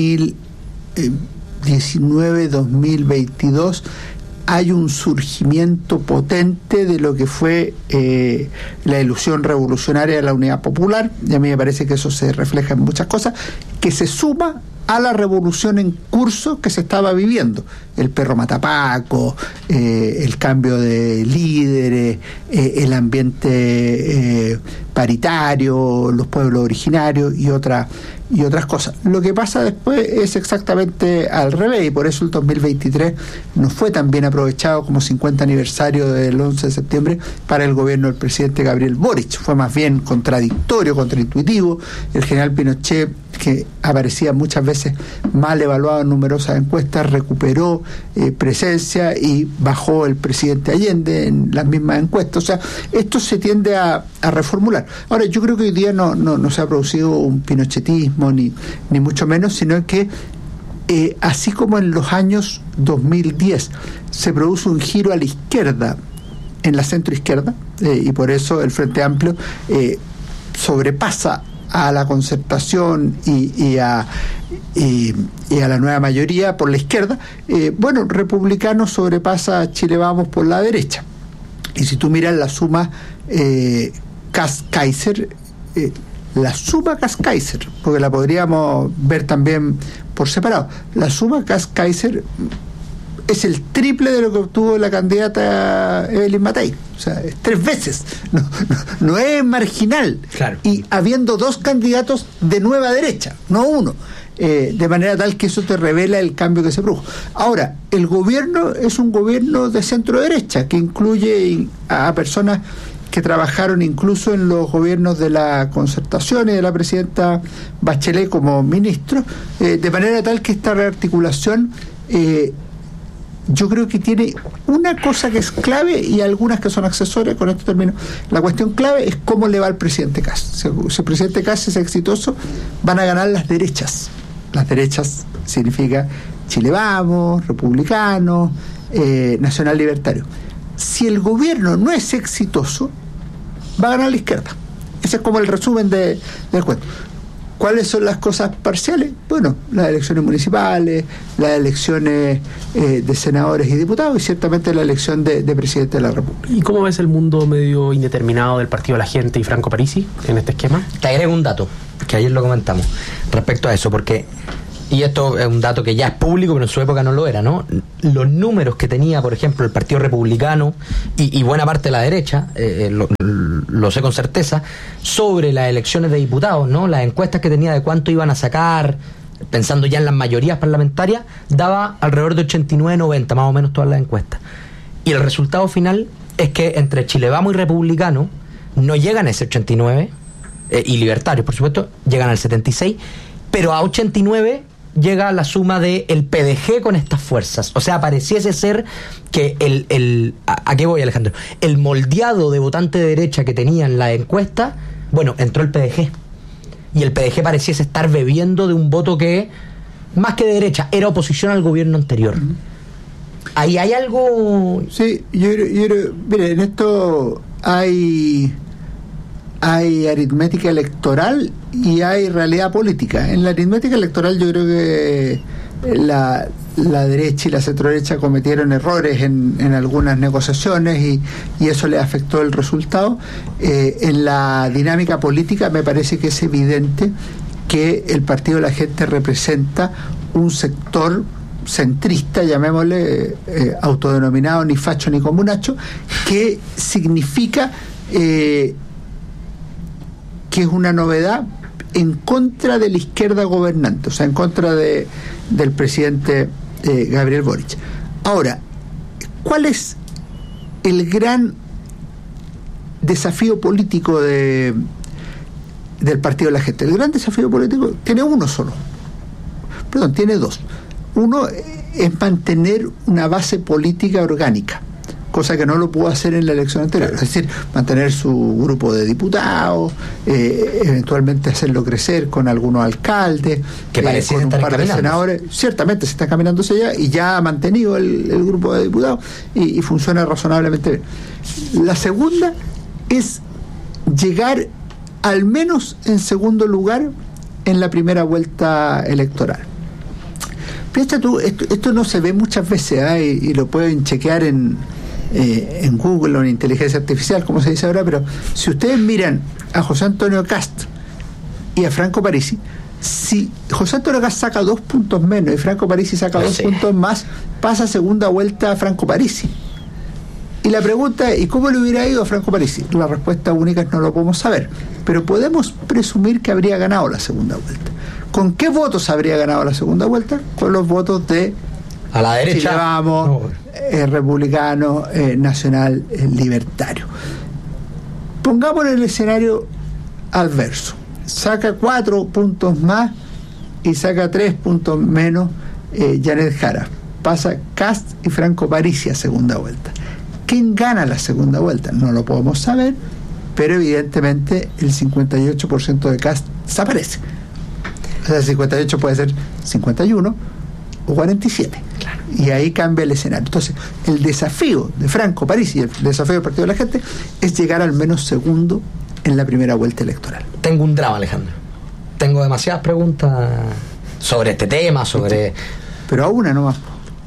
2019-2022 hay un surgimiento potente de lo que fue la ilusión revolucionaria de la Unidad Popular, y a mí me parece que eso se refleja en muchas cosas, que se suma a la revolución en curso que se estaba viviendo. El perro matapaco, el cambio de líderes, el ambiente paritario, los pueblos originarios y otras cosas. Lo que pasa después es exactamente al revés, y por eso el 2023 no fue tan bien aprovechado como 50 aniversario del 11 de septiembre para el gobierno del presidente Gabriel Boric. Fue más bien contradictorio, contraintuitivo. El general Pinochet, que aparecía muchas veces mal evaluado en numerosas encuestas, recuperó presencia, y bajó el presidente Allende en las mismas encuestas. O sea, esto se tiende a reformular. Ahora, yo creo que hoy día no se ha producido un pinochetismo, ni mucho menos, sino que así como en los años 2010 se produce un giro a la izquierda, en la centroizquierda, y por eso el Frente Amplio sobrepasa a la Concertación y a la nueva mayoría por la izquierda, Republicanos sobrepasa a Chile Vamos por la derecha. Y si tú miras la suma Kast-Kaiser, porque la podríamos ver también por separado, la suma Kast-Kaiser es el triple de lo que obtuvo la candidata Evelyn Matei. O sea, es 3 veces. No es marginal. Claro. Y habiendo 2 candidatos de nueva derecha, no uno. De manera tal que eso te revela el cambio que se produjo. Ahora, el gobierno es un gobierno de centro derecha, que incluye a personas que trabajaron incluso en los gobiernos de la Concertación y de la presidenta Bachelet como ministro, de manera tal que esta rearticulación yo creo que tiene una cosa que es clave y algunas que son accesorias. Con esto termino. La cuestión clave es cómo le va al presidente Kast. Si el presidente Kast es exitoso, van a ganar las derechas. Las derechas significa Chile Vamos, Republicanos, Nacional Libertario. Si el gobierno no es exitoso, va a ganar la izquierda. Ese es como el resumen del cuento. ¿Cuáles son las cosas parciales? Bueno, las elecciones municipales, las elecciones de senadores y diputados y ciertamente la elección de presidente de la República. ¿Y cómo ves el mundo medio indeterminado del Partido de la Gente y Franco Parisi en este esquema? Te agrego un dato, que ayer lo comentamos, respecto a eso, porque, y esto es un dato que ya es público, pero en su época no lo era, ¿no? Los números que tenía, por ejemplo, el Partido Republicano y buena parte de la derecha, lo sé con certeza, sobre las elecciones de diputados, ¿no? Las encuestas que tenía de cuánto iban a sacar, pensando ya en las mayorías parlamentarias, daba alrededor de 89-90, más o menos todas las encuestas. Y el resultado final es que entre Chile Vamos y Republicano no llegan a ese 89, y libertarios, por supuesto, llegan al 76, pero a 89 llega la suma de el PDG con estas fuerzas. O sea, pareciese ser que ¿a qué voy, Alejandro? El moldeado de votante de derecha que tenía en la encuesta, bueno, entró el PDG. Y el PDG pareciese estar bebiendo de un voto que, más que de derecha, era oposición al gobierno anterior. Ahí hay algo... Sí, yo mire, en esto hay aritmética electoral y hay realidad política. En la aritmética electoral yo creo que la derecha y la centroderecha cometieron errores en algunas negociaciones y eso le afectó el resultado. En la dinámica política me parece que es evidente que el Partido de la Gente representa un sector centrista, llamémosle, autodenominado ni facho ni comunacho, que significa que es una novedad en contra de la izquierda gobernante, o sea, en contra del presidente Gabriel Boric. Ahora, ¿cuál es el gran desafío político del Partido de la Gente? El gran desafío político tiene tiene dos. Uno es mantener una base política orgánica, cosa que no lo pudo hacer en la elección anterior, es decir, mantener su grupo de diputados, eventualmente hacerlo crecer con algunos alcaldes, que con un par de senadores. Ciertamente se está caminando hacia allá y ya ha mantenido el grupo de diputados y funciona razonablemente bien. La segunda es llegar al menos en segundo lugar en la primera vuelta electoral. Piensa tú, esto no se ve muchas veces, y lo pueden chequear en Google o en inteligencia artificial, como se dice ahora, pero si ustedes miran a José Antonio Cast y a Franco Parisi, si José Antonio Cast saca 2 puntos menos y Franco Parisi saca 2 puntos más, pasa segunda vuelta a Franco Parisi. Y la pregunta es, ¿y cómo le hubiera ido a Franco Parisi? La respuesta única es no lo podemos saber, pero podemos presumir que habría ganado la segunda vuelta. ¿Con qué votos habría ganado la segunda vuelta? Con los votos de a la derecha, Chile Vamos, republicano, nacional, libertario. Pongamos el escenario adverso. Saca 4 puntos más y saca 3 puntos menos Janet Jara. Pasa Cast y Franco Parisi a segunda vuelta. ¿Quién gana la segunda vuelta? No lo podemos saber, pero evidentemente el 58% de Cast desaparece. O sea, el 58 puede ser 51 o 47. Claro. Y ahí cambia el escenario. Entonces, el desafío de Franco Parisi y el desafío del Partido de la Gente es llegar al menos segundo en la primera vuelta electoral. Tengo un drama, Alejandro. Tengo demasiadas preguntas sobre este tema, sobre... Pero a una nomás.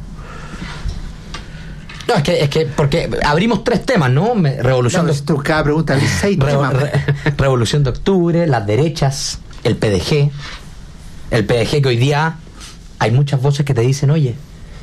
No, es que porque abrimos 3 temas, ¿no? Revolución de... Cada pregunta hay 6 temas. Revolución de Octubre, las derechas, el PDG que hoy día hay muchas voces que te dicen, oye,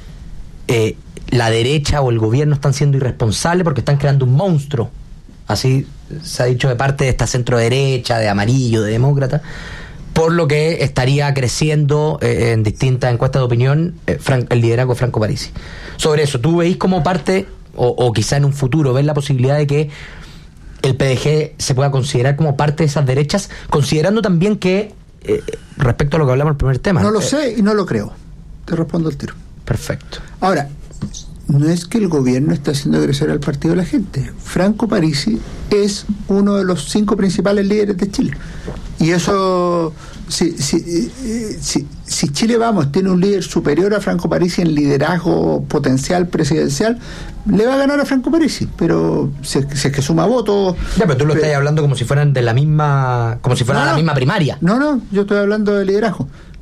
la derecha o el gobierno están siendo irresponsables porque están creando un monstruo. Así se ha dicho de parte de esta centro derecha, de amarillo, de demócrata, por lo que estaría creciendo en distintas encuestas de opinión el liderazgo de Franco Parisi. Sobre eso, ¿tú veis como parte, o quizá en un futuro, ves la posibilidad de que el PDG se pueda considerar como parte de esas derechas, considerando también que, respecto a lo que hablamos en el primer tema... No lo sé y no lo creo. Te respondo al tiro. Perfecto. Ahora, no es que el gobierno está haciendo crecer al Partido de la Gente. Franco Parisi es uno de los 5 principales líderes de Chile. Y eso, si Chile Vamos tiene un líder superior a Franco Parisi en liderazgo potencial presidencial, le va a ganar a Franco Parisi, pero si es que suma votos. Ya, pero tú lo estás hablando como si fueran de la misma, como si fueran la misma primaria. No, yo estoy hablando de liderazgo.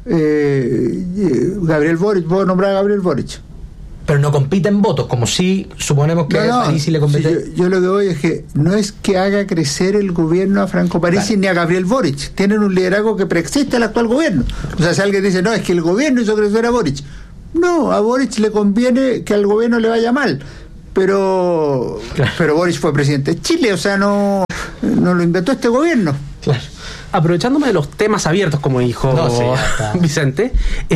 Gabriel Boric, vos nombrás a Gabriel Boric. Pero no compiten votos, como si suponemos que Parisi le compite. Yo lo que voy es que no es que haga crecer el gobierno a Franco Parisi ni a Gabriel Boric. Tienen un liderazgo que preexiste al actual gobierno. O sea, si alguien dice, no, es que el gobierno hizo crecer a Boric. No, a Boric le conviene que al gobierno le vaya mal. Pero Boric fue presidente de Chile, o sea, no lo inventó este gobierno. Claro. Aprovechándome de los temas abiertos, como dijo Vicente,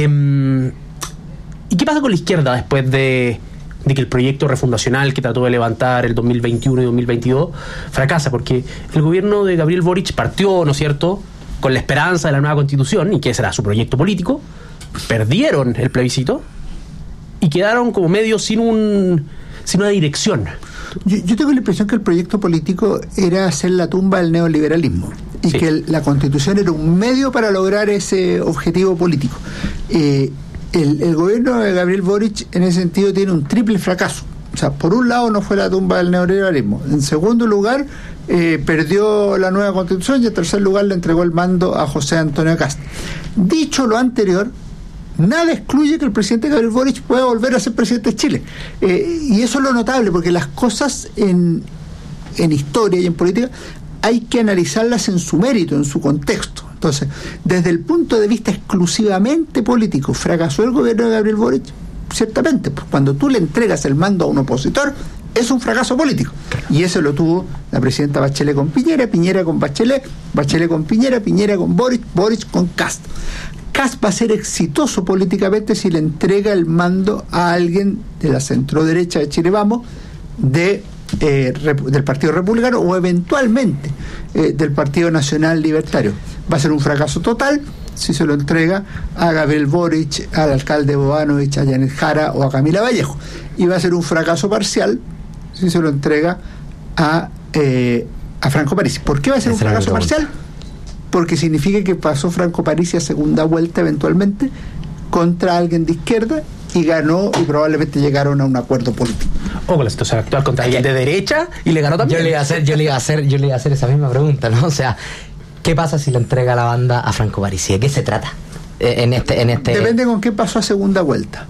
¿y qué pasa con la izquierda después de que el proyecto refundacional que trató de levantar el 2021 y 2022 fracasa? Porque el gobierno de Gabriel Boric partió, ¿no es cierto?, con la esperanza de la nueva constitución, y que ese era su proyecto político. Perdieron el plebiscito y quedaron como medio sin una dirección. Yo tengo la impresión que el proyecto político era hacer la tumba del neoliberalismo y que la constitución era un medio para lograr ese objetivo político. El gobierno de Gabriel Boric en ese sentido tiene un triple fracaso. O sea, por un lado no fue la tumba del neoliberalismo, en segundo lugar perdió la nueva constitución, y en tercer lugar le entregó el mando a José Antonio Kast. Dicho lo anterior, nada excluye que el presidente Gabriel Boric pueda volver a ser presidente de Chile, y eso es lo notable, porque las cosas en historia y en política hay que analizarlas en su mérito, en su contexto. Entonces, desde el punto de vista exclusivamente político, ¿fracasó el gobierno de Gabriel Boric? Ciertamente, pues cuando tú le entregas el mando a un opositor, es un fracaso político. Y eso lo tuvo la presidenta Bachelet con Piñera, Piñera con Bachelet, Bachelet con Piñera, Piñera con Boric, Boric con Kast. Kast va a ser exitoso políticamente si le entrega el mando a alguien de la centroderecha de Chile Vamos, del Partido Republicano, o eventualmente del Partido Nacional Libertario. Va a ser un fracaso total si se lo entrega a Gabriel Boric, al alcalde Bobanovich, a Janet Jara o a Camila Vallejo, y va a ser un fracaso parcial si se lo entrega a Franco Parisi. ¿Por qué va a ser un fracaso parcial? Porque significa que pasó Franco Parisi a segunda vuelta eventualmente contra alguien de izquierda y ganó, y probablemente llegaron a un acuerdo político. O con la situación actual contra alguien de derecha y le ganó también. Yo le iba a hacer esa misma pregunta, ¿no? O sea, ¿qué pasa si le entrega la banda a Franco Parisi? ¿De qué se trata? Depende con qué pasó a segunda vuelta.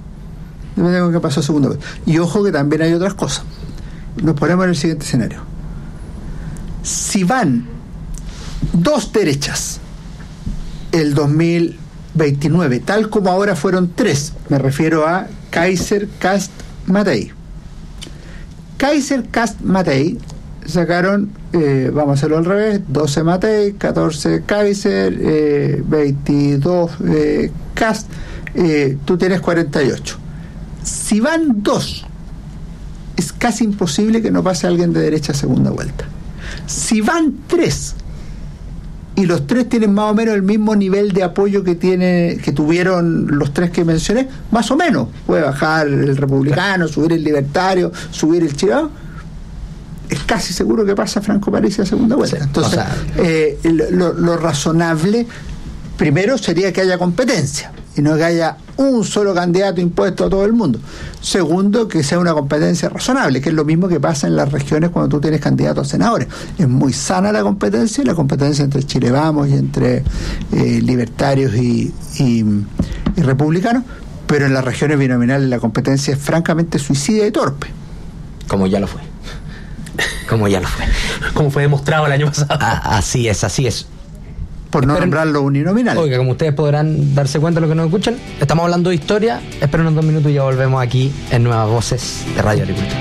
Y ojo que también hay otras cosas. Nos ponemos en el siguiente escenario. Si van dos derechas el 2029, tal como ahora fueron tres, me refiero a Kaiser, Kast, Matei. Kaiser, Kast, Matei sacaron, vamos a hacerlo al revés, 12 Matei, 14 Kaiser, 22 Kast, tú tienes 48. Si van dos, es casi imposible que no pase alguien de derecha a segunda vuelta. Si van tres, y los tres tienen más o menos el mismo nivel de apoyo que tuvieron los tres que mencioné, más o menos, puede bajar el republicano, subir el libertario, subir el chileno, es casi seguro que pasa Franco Parisi a segunda vuelta. Entonces, lo razonable primero sería que haya competencia y no que haya un solo candidato impuesto a todo el mundo. Segundo, que sea una competencia razonable, que es lo mismo que pasa en las regiones cuando tú tienes candidatos a senadores. Es muy sana la competencia entre Chile Vamos y entre libertarios y republicanos, pero en las regiones binominales la competencia es francamente suicida y torpe. Como ya lo fue. Como fue demostrado el año pasado. Así es. Por no nombrarlo uninominal. Oiga, como ustedes podrán darse cuenta de lo que nos escuchan, estamos hablando de historia. Esperen unos 2 minutos y ya volvemos aquí en Nuevas Voces de Radio Agricultura.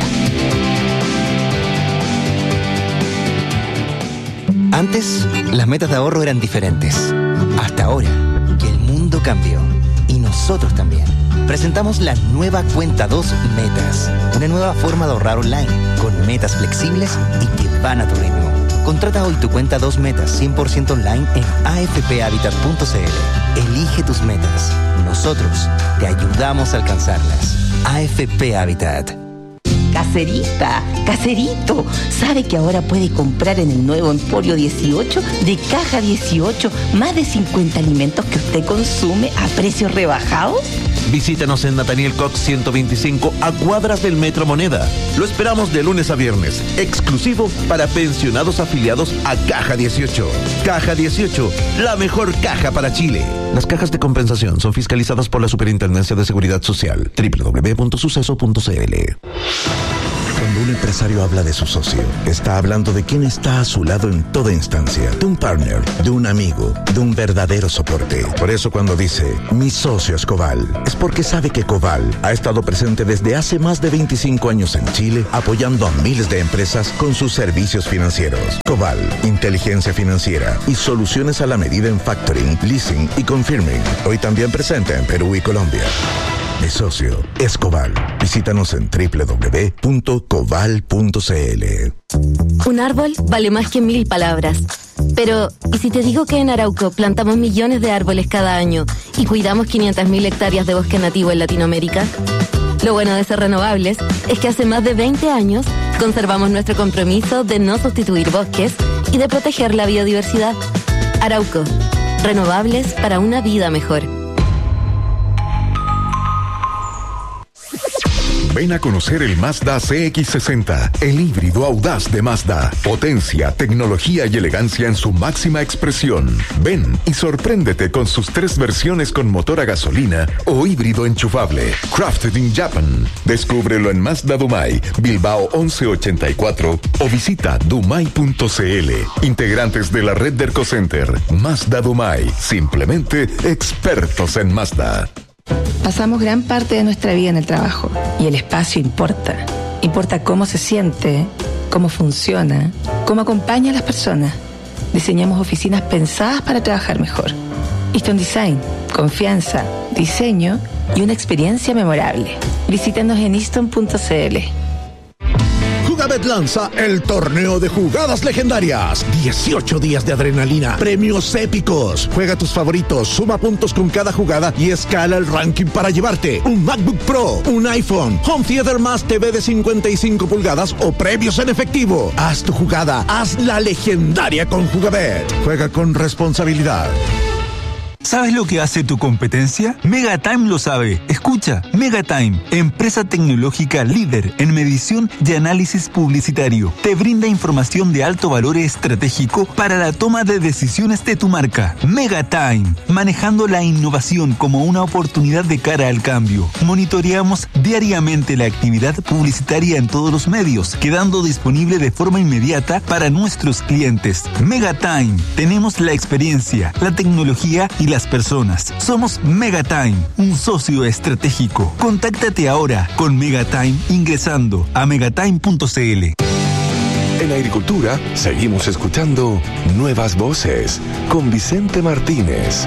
Antes, las metas de ahorro eran diferentes. Hasta ahora, que el mundo cambió. Y nosotros también. Presentamos la nueva Cuenta 2 Metas. Una nueva forma de ahorrar online, con metas flexibles y que van a tu ritmo. Contrata hoy tu Cuenta 2 Metas 100% online en afphabitat.cl. Elige tus metas. Nosotros te ayudamos a alcanzarlas. AFP Habitat. caserita, caserito. ¿Sabe que ahora puede comprar en el nuevo Emporio 18 de Caja 18 más de 50 alimentos que usted consume a precios rebajados? Visítanos en Nathaniel Cox 125 a cuadras del Metro Moneda. Lo esperamos de lunes a viernes, exclusivo para pensionados afiliados a Caja 18. Caja 18, la mejor caja para Chile. Las cajas de compensación son fiscalizadas por la Superintendencia de Seguridad Social. www.suceso.cl. Cuando un empresario habla de su socio, está hablando de quien está a su lado en toda instancia, de un partner, de un amigo, de un verdadero soporte. Por eso cuando dice, mi socio es Coval, es porque sabe que Coval ha estado presente desde hace más de 25 años en Chile, apoyando a miles de empresas con sus servicios financieros. Coval, inteligencia financiera y soluciones a la medida en factoring, leasing y confirming. Hoy también presente en Perú y Colombia. Mi socio es Coval. Visítanos en www.coval.cl. Un árbol vale más que 1000 palabras. Pero, ¿y si te digo que en Arauco plantamos millones de árboles cada año y cuidamos 500.000 hectáreas de bosque nativo en Latinoamérica? Lo bueno de ser renovables es que hace más de 20 años conservamos nuestro compromiso de no sustituir bosques y de proteger la biodiversidad. Arauco, renovables para una vida mejor. Ven a conocer el Mazda CX-60, el híbrido audaz de Mazda. Potencia, tecnología y elegancia en su máxima expresión. Ven y sorpréndete con sus 3 versiones con motor a gasolina o híbrido enchufable. Crafted in Japan. Descúbrelo en Mazda Dumai, Bilbao 1184 o visita dumai.cl. Integrantes de la red Derco Center. Mazda Dumai. Simplemente expertos en Mazda. Pasamos gran parte de nuestra vida en el trabajo y el espacio importa. Importa cómo se siente, cómo funciona, cómo acompaña a las personas. Diseñamos oficinas pensadas para trabajar mejor. Easton Design, confianza, diseño y una experiencia memorable. Visítanos en easton.cl. Jugabet lanza el torneo de jugadas legendarias. 18 días de adrenalina, premios épicos. Juega tus favoritos, suma puntos con cada jugada y escala el ranking para llevarte un MacBook Pro, un iPhone, Home Theater más TV de 55 pulgadas o premios en efectivo. Haz tu jugada, hazla legendaria con Jugabet. Juega con responsabilidad. ¿Sabes lo que hace tu competencia? Megatime lo sabe. Escucha, Megatime, empresa tecnológica líder en medición y análisis publicitario. Te brinda información de alto valor estratégico para la toma de decisiones de tu marca. Megatime, manejando la innovación como una oportunidad de cara al cambio. Monitoreamos diariamente la actividad publicitaria en todos los medios, quedando disponible de forma inmediata para nuestros clientes. Megatime, tenemos la experiencia, la tecnología y las personas. Somos Megatime, un socio estratégico. Contáctate ahora con Megatime ingresando a megatime.cl. En Agricultura seguimos escuchando Nuevas Voces con Vicente Martínez.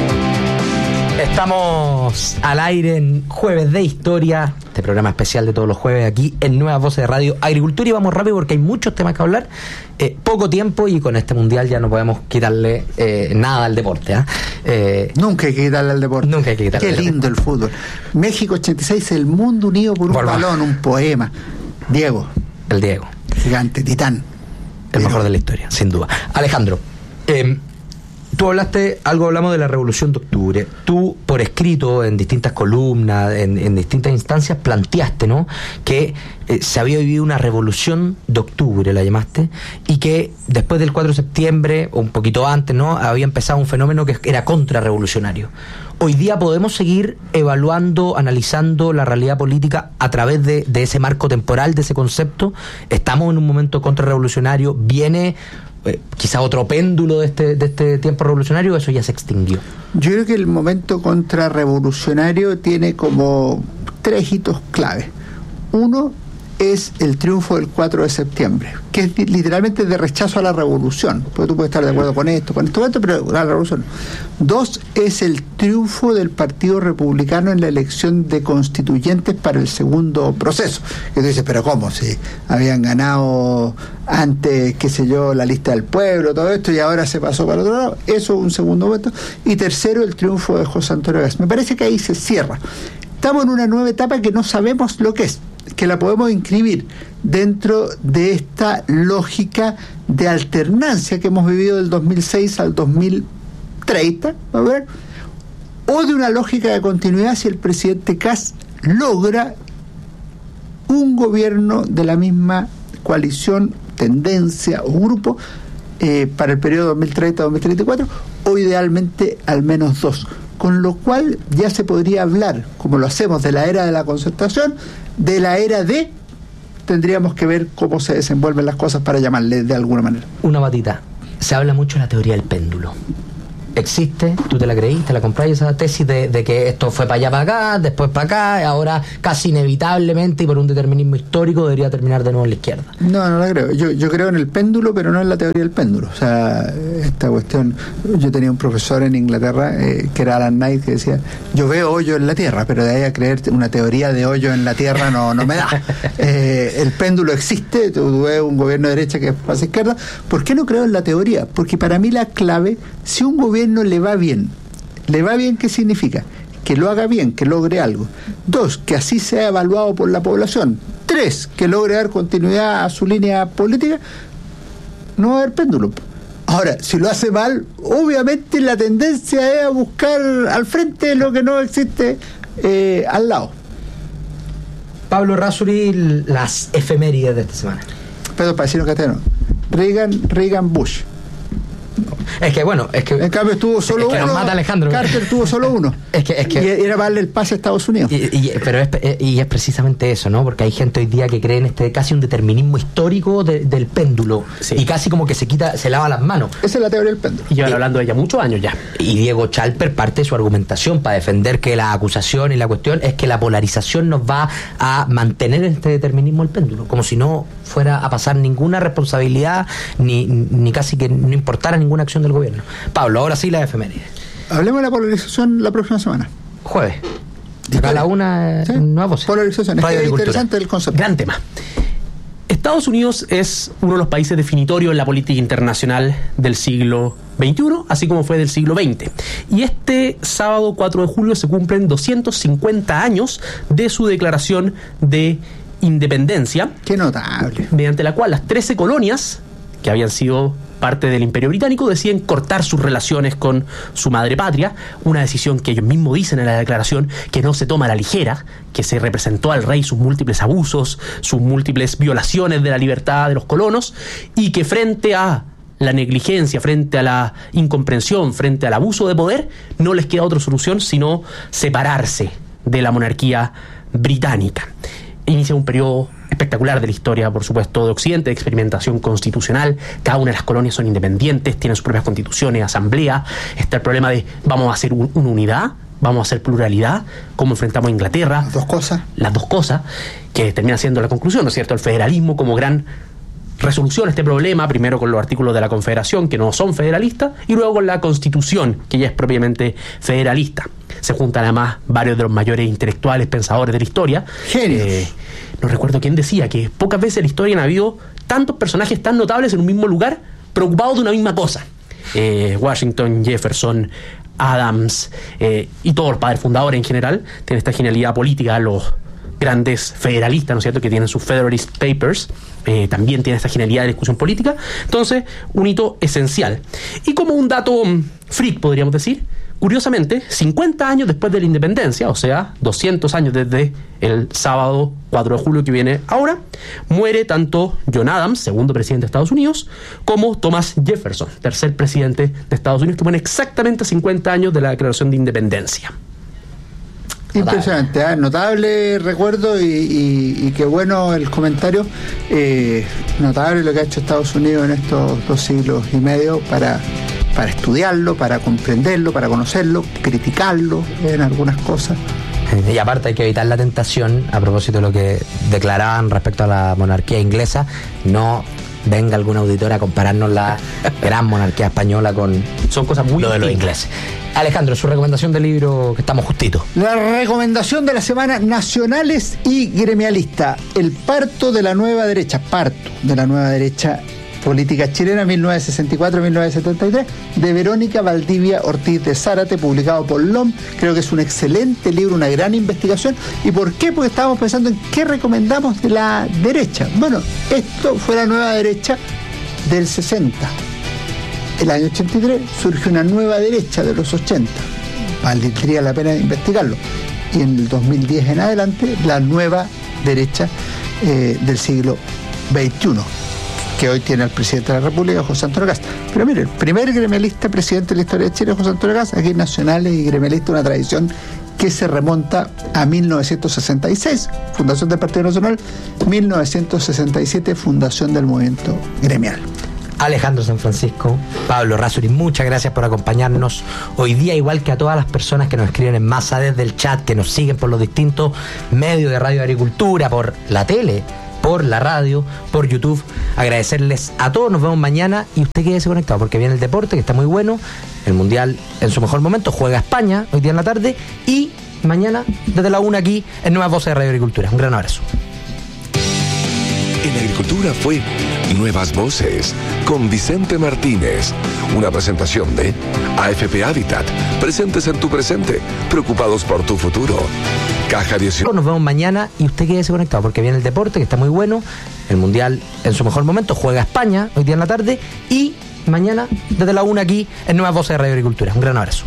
Estamos al aire en Jueves de Historia, este programa especial de todos los jueves aquí en Nuevas Voces de Radio Agricultura, y vamos rápido porque hay muchos temas que hablar, poco tiempo, y con este mundial ya no podemos quitarle nada al deporte. Nunca hay que quitarle al deporte. Nunca hay que quitarle. Qué lindo el fútbol. México 86, el mundo unido por un balón, un poema. Diego. El Diego. Gigante, titán. El mejor de la historia, sin duda. Alejandro, tú hablamos de la Revolución de Octubre. Tú, por escrito, en distintas columnas, en distintas instancias, planteaste, ¿no?, que se había vivido una revolución de octubre, la llamaste, y que después del 4 de septiembre, o un poquito antes, ¿no?, había empezado un fenómeno que era contrarrevolucionario. Hoy día podemos seguir evaluando, analizando la realidad política a través de ese marco temporal, de ese concepto. Estamos en un momento contrarrevolucionario, viene quizá otro péndulo de este tiempo revolucionario, eso ya se extinguió. Yo creo que el momento contrarrevolucionario tiene como 3 hitos clave. Uno es el triunfo del 4 de septiembre, que es literalmente de rechazo a la revolución, porque tú puedes estar de acuerdo con esto, pero la revolución. 2 es el triunfo del Partido Republicano en la elección de constituyentes para el segundo proceso. Y tú dices, pero ¿cómo? Si habían ganado antes, qué sé yo, la lista del pueblo, todo esto, y ahora se pasó para otro lado. Eso es un segundo voto. Y tercero, el triunfo de José Antonio Gás. Me parece que ahí se cierra. Estamos en una nueva etapa que no sabemos lo que es. que la podemos inscribir dentro de esta lógica de alternancia que hemos vivido del 2006 al 2030, a ver, o de una lógica de continuidad si el presidente Kast logra un gobierno de la misma coalición, tendencia o grupo para el periodo 2030-2034, o idealmente al menos 2, con lo cual ya se podría hablar, como lo hacemos, de la era de la concertación, de la era de... Tendríamos que ver cómo se desenvuelven las cosas para llamarle de alguna manera. Una batita. Se habla mucho de la teoría del péndulo. Existe, tú te la creíste, la compras, esa tesis de que esto fue para allá, para acá, después para acá, y ahora casi inevitablemente y por un determinismo histórico debería terminar de nuevo en la izquierda. No la creo. Yo creo en el péndulo, pero no en la teoría del péndulo. O sea, esta cuestión, yo tenía un profesor en Inglaterra que era Alan Knight, que decía, yo veo hoyo en la tierra, pero de ahí a creer una teoría de hoyo en la tierra no me da. El péndulo existe, tú ves un gobierno de derecha que pasa a izquierda. ¿Por qué no creo en la teoría? Porque para mí la clave, si un gobierno le va bien, ¿qué significa? Que lo haga bien, que logre algo. 2, que así sea evaluado por la población. 3, que logre dar continuidad a su línea política. No va a haber péndulo. Ahora, si lo hace mal, obviamente la tendencia es a buscar al frente lo que no existe al lado. Pablo Errázuriz, las efemérides de esta semana. Pedro Paisino Cateno. Reagan, Bush. Es que en cambio estuvo solo uno. Nos mata Alejandro. Carter tuvo solo uno. Es que y era para darle el pase a Estados Unidos. Pero es precisamente eso, ¿no? Porque hay gente hoy día que cree en casi un determinismo histórico del péndulo. Sí. Y casi como que se lava las manos. Esa es la teoría del péndulo. Y llevan hablando de ella muchos años ya. Y Diego Chalper parte de su argumentación para defender que la acusación y la cuestión es que la polarización nos va a mantener en este determinismo del péndulo, como si no fuera a pasar ninguna responsabilidad ni casi que no importara ninguna acción del gobierno. Pablo, ahora sí la efeméride. Hablemos de la polarización la próxima semana. Jueves. Acá a la una, ¿sí? Nueva voz. Polarización. Es interesante el concepto. Gran tema. Estados Unidos es uno de los países definitorios en la política internacional del siglo XXI, así como fue del siglo XX. Y este sábado 4 de julio se cumplen 250 años de su declaración de independencia. ¡Qué notable! Mediante la cual las 13 colonias que habían sido parte del Imperio Británico deciden cortar sus relaciones con su madre patria, una decisión que ellos mismos dicen en la declaración que no se toma a la ligera, que se representó al rey sus múltiples abusos, sus múltiples violaciones de la libertad de los colonos, y que frente a la negligencia, frente a la incomprensión, frente al abuso de poder, no les queda otra solución sino separarse de la monarquía británica. Inicia un periodo espectacular de la historia, por supuesto, de Occidente, de experimentación constitucional. Cada una de las colonias son independientes, tienen sus propias constituciones, asamblea. Está el problema de, ¿vamos a hacer una unidad? ¿Vamos a hacer pluralidad? ¿Cómo enfrentamos a Inglaterra? Las dos cosas, que termina siendo la conclusión, ¿no es cierto? El federalismo como gran resolución a este problema, primero con los artículos de la Confederación, que no son federalistas, y luego con la Constitución, que ya es propiamente federalista. Se juntan además varios de los mayores intelectuales, pensadores de la historia. Genios. No recuerdo quién decía que pocas veces en la historia han habido tantos personajes tan notables en un mismo lugar, preocupados de una misma cosa. Washington, Jefferson, Adams y todos los padres fundadores en general tienen esta genialidad política. Los grandes federalistas, ¿no es cierto?, que tienen sus Federalist Papers, también tienen esta genialidad de discusión política. Entonces, un hito esencial. Y como un dato freak, podríamos decir, curiosamente, 50 años después de la independencia, o sea, 200 años desde el sábado 4 de julio que viene ahora, muere tanto John Adams, segundo presidente de Estados Unidos, como Thomas Jefferson, tercer presidente de Estados Unidos, que muere exactamente 50 años de la declaración de independencia. Impresionante, notable recuerdo y qué bueno el comentario. Notable lo que ha hecho Estados Unidos en estos 2 siglos y medio para estudiarlo, para comprenderlo, para conocerlo, criticarlo en algunas cosas. Y aparte hay que evitar la tentación, a propósito de lo que declaraban respecto a la monarquía inglesa, no venga algún auditor a compararnos la gran monarquía española con... Son cosas muy de los ingleses. Alejandro, su recomendación del libro, que estamos justitos. La recomendación de la semana, nacionales y gremialistas. El parto de la nueva derecha Política Chilena 1964-1973, de Verónica Valdivia Ortiz de Zárate, publicado por LOM. Creo que es un excelente libro, una gran investigación. ¿Y por qué? Porque estábamos pensando en qué recomendamos de la derecha. Bueno, esto fue la nueva derecha del 60. El año 83 surge una nueva derecha de los 80. Valdría la pena investigarlo. Y en el 2010 en adelante, la nueva derecha del siglo XXI, que hoy tiene al presidente de la República, José Antonio Kast. Pero mire, el primer gremialista presidente de la historia de Chile, José Antonio Kast. Aquí nacionales y gremialistas, una tradición que se remonta a 1966, fundación del Partido Nacional, 1967, fundación del movimiento gremial. Alejandro San Francisco, Pablo Errázuriz, muchas gracias por acompañarnos hoy día, igual que a todas las personas que nos escriben en masa desde el chat, que nos siguen por los distintos medios de Radio Agricultura, por la tele, por la radio, por YouTube. Agradecerles a todos, nos vemos mañana y usted quédese conectado porque viene el deporte, que está muy bueno, el Mundial en su mejor momento, juega España hoy día en la tarde y mañana desde la 1 aquí en Nuevas Voces de Radio Agricultura. Un gran abrazo. En Agricultura fue Nuevas Voces con Vicente Martínez. Una presentación de AFP Habitat. Presentes en tu presente, preocupados por tu futuro. Caja 18. Nos vemos mañana y usted quédese conectado porque viene el deporte, que está muy bueno, el Mundial en su mejor momento, juega España hoy día en la tarde y mañana desde la 1 aquí en Nuevas Voces de Radio Agricultura. Un gran abrazo.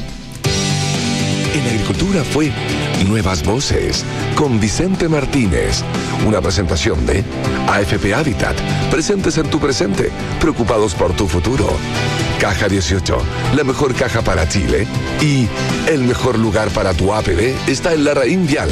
En Agricultura fue Nuevas Voces con Vicente Martínez. Una presentación de AFP Habitat. Presentes en tu presente, preocupados por tu futuro. Caja 18, la mejor caja para Chile. Y el mejor lugar para tu APB está en la Raín Vial.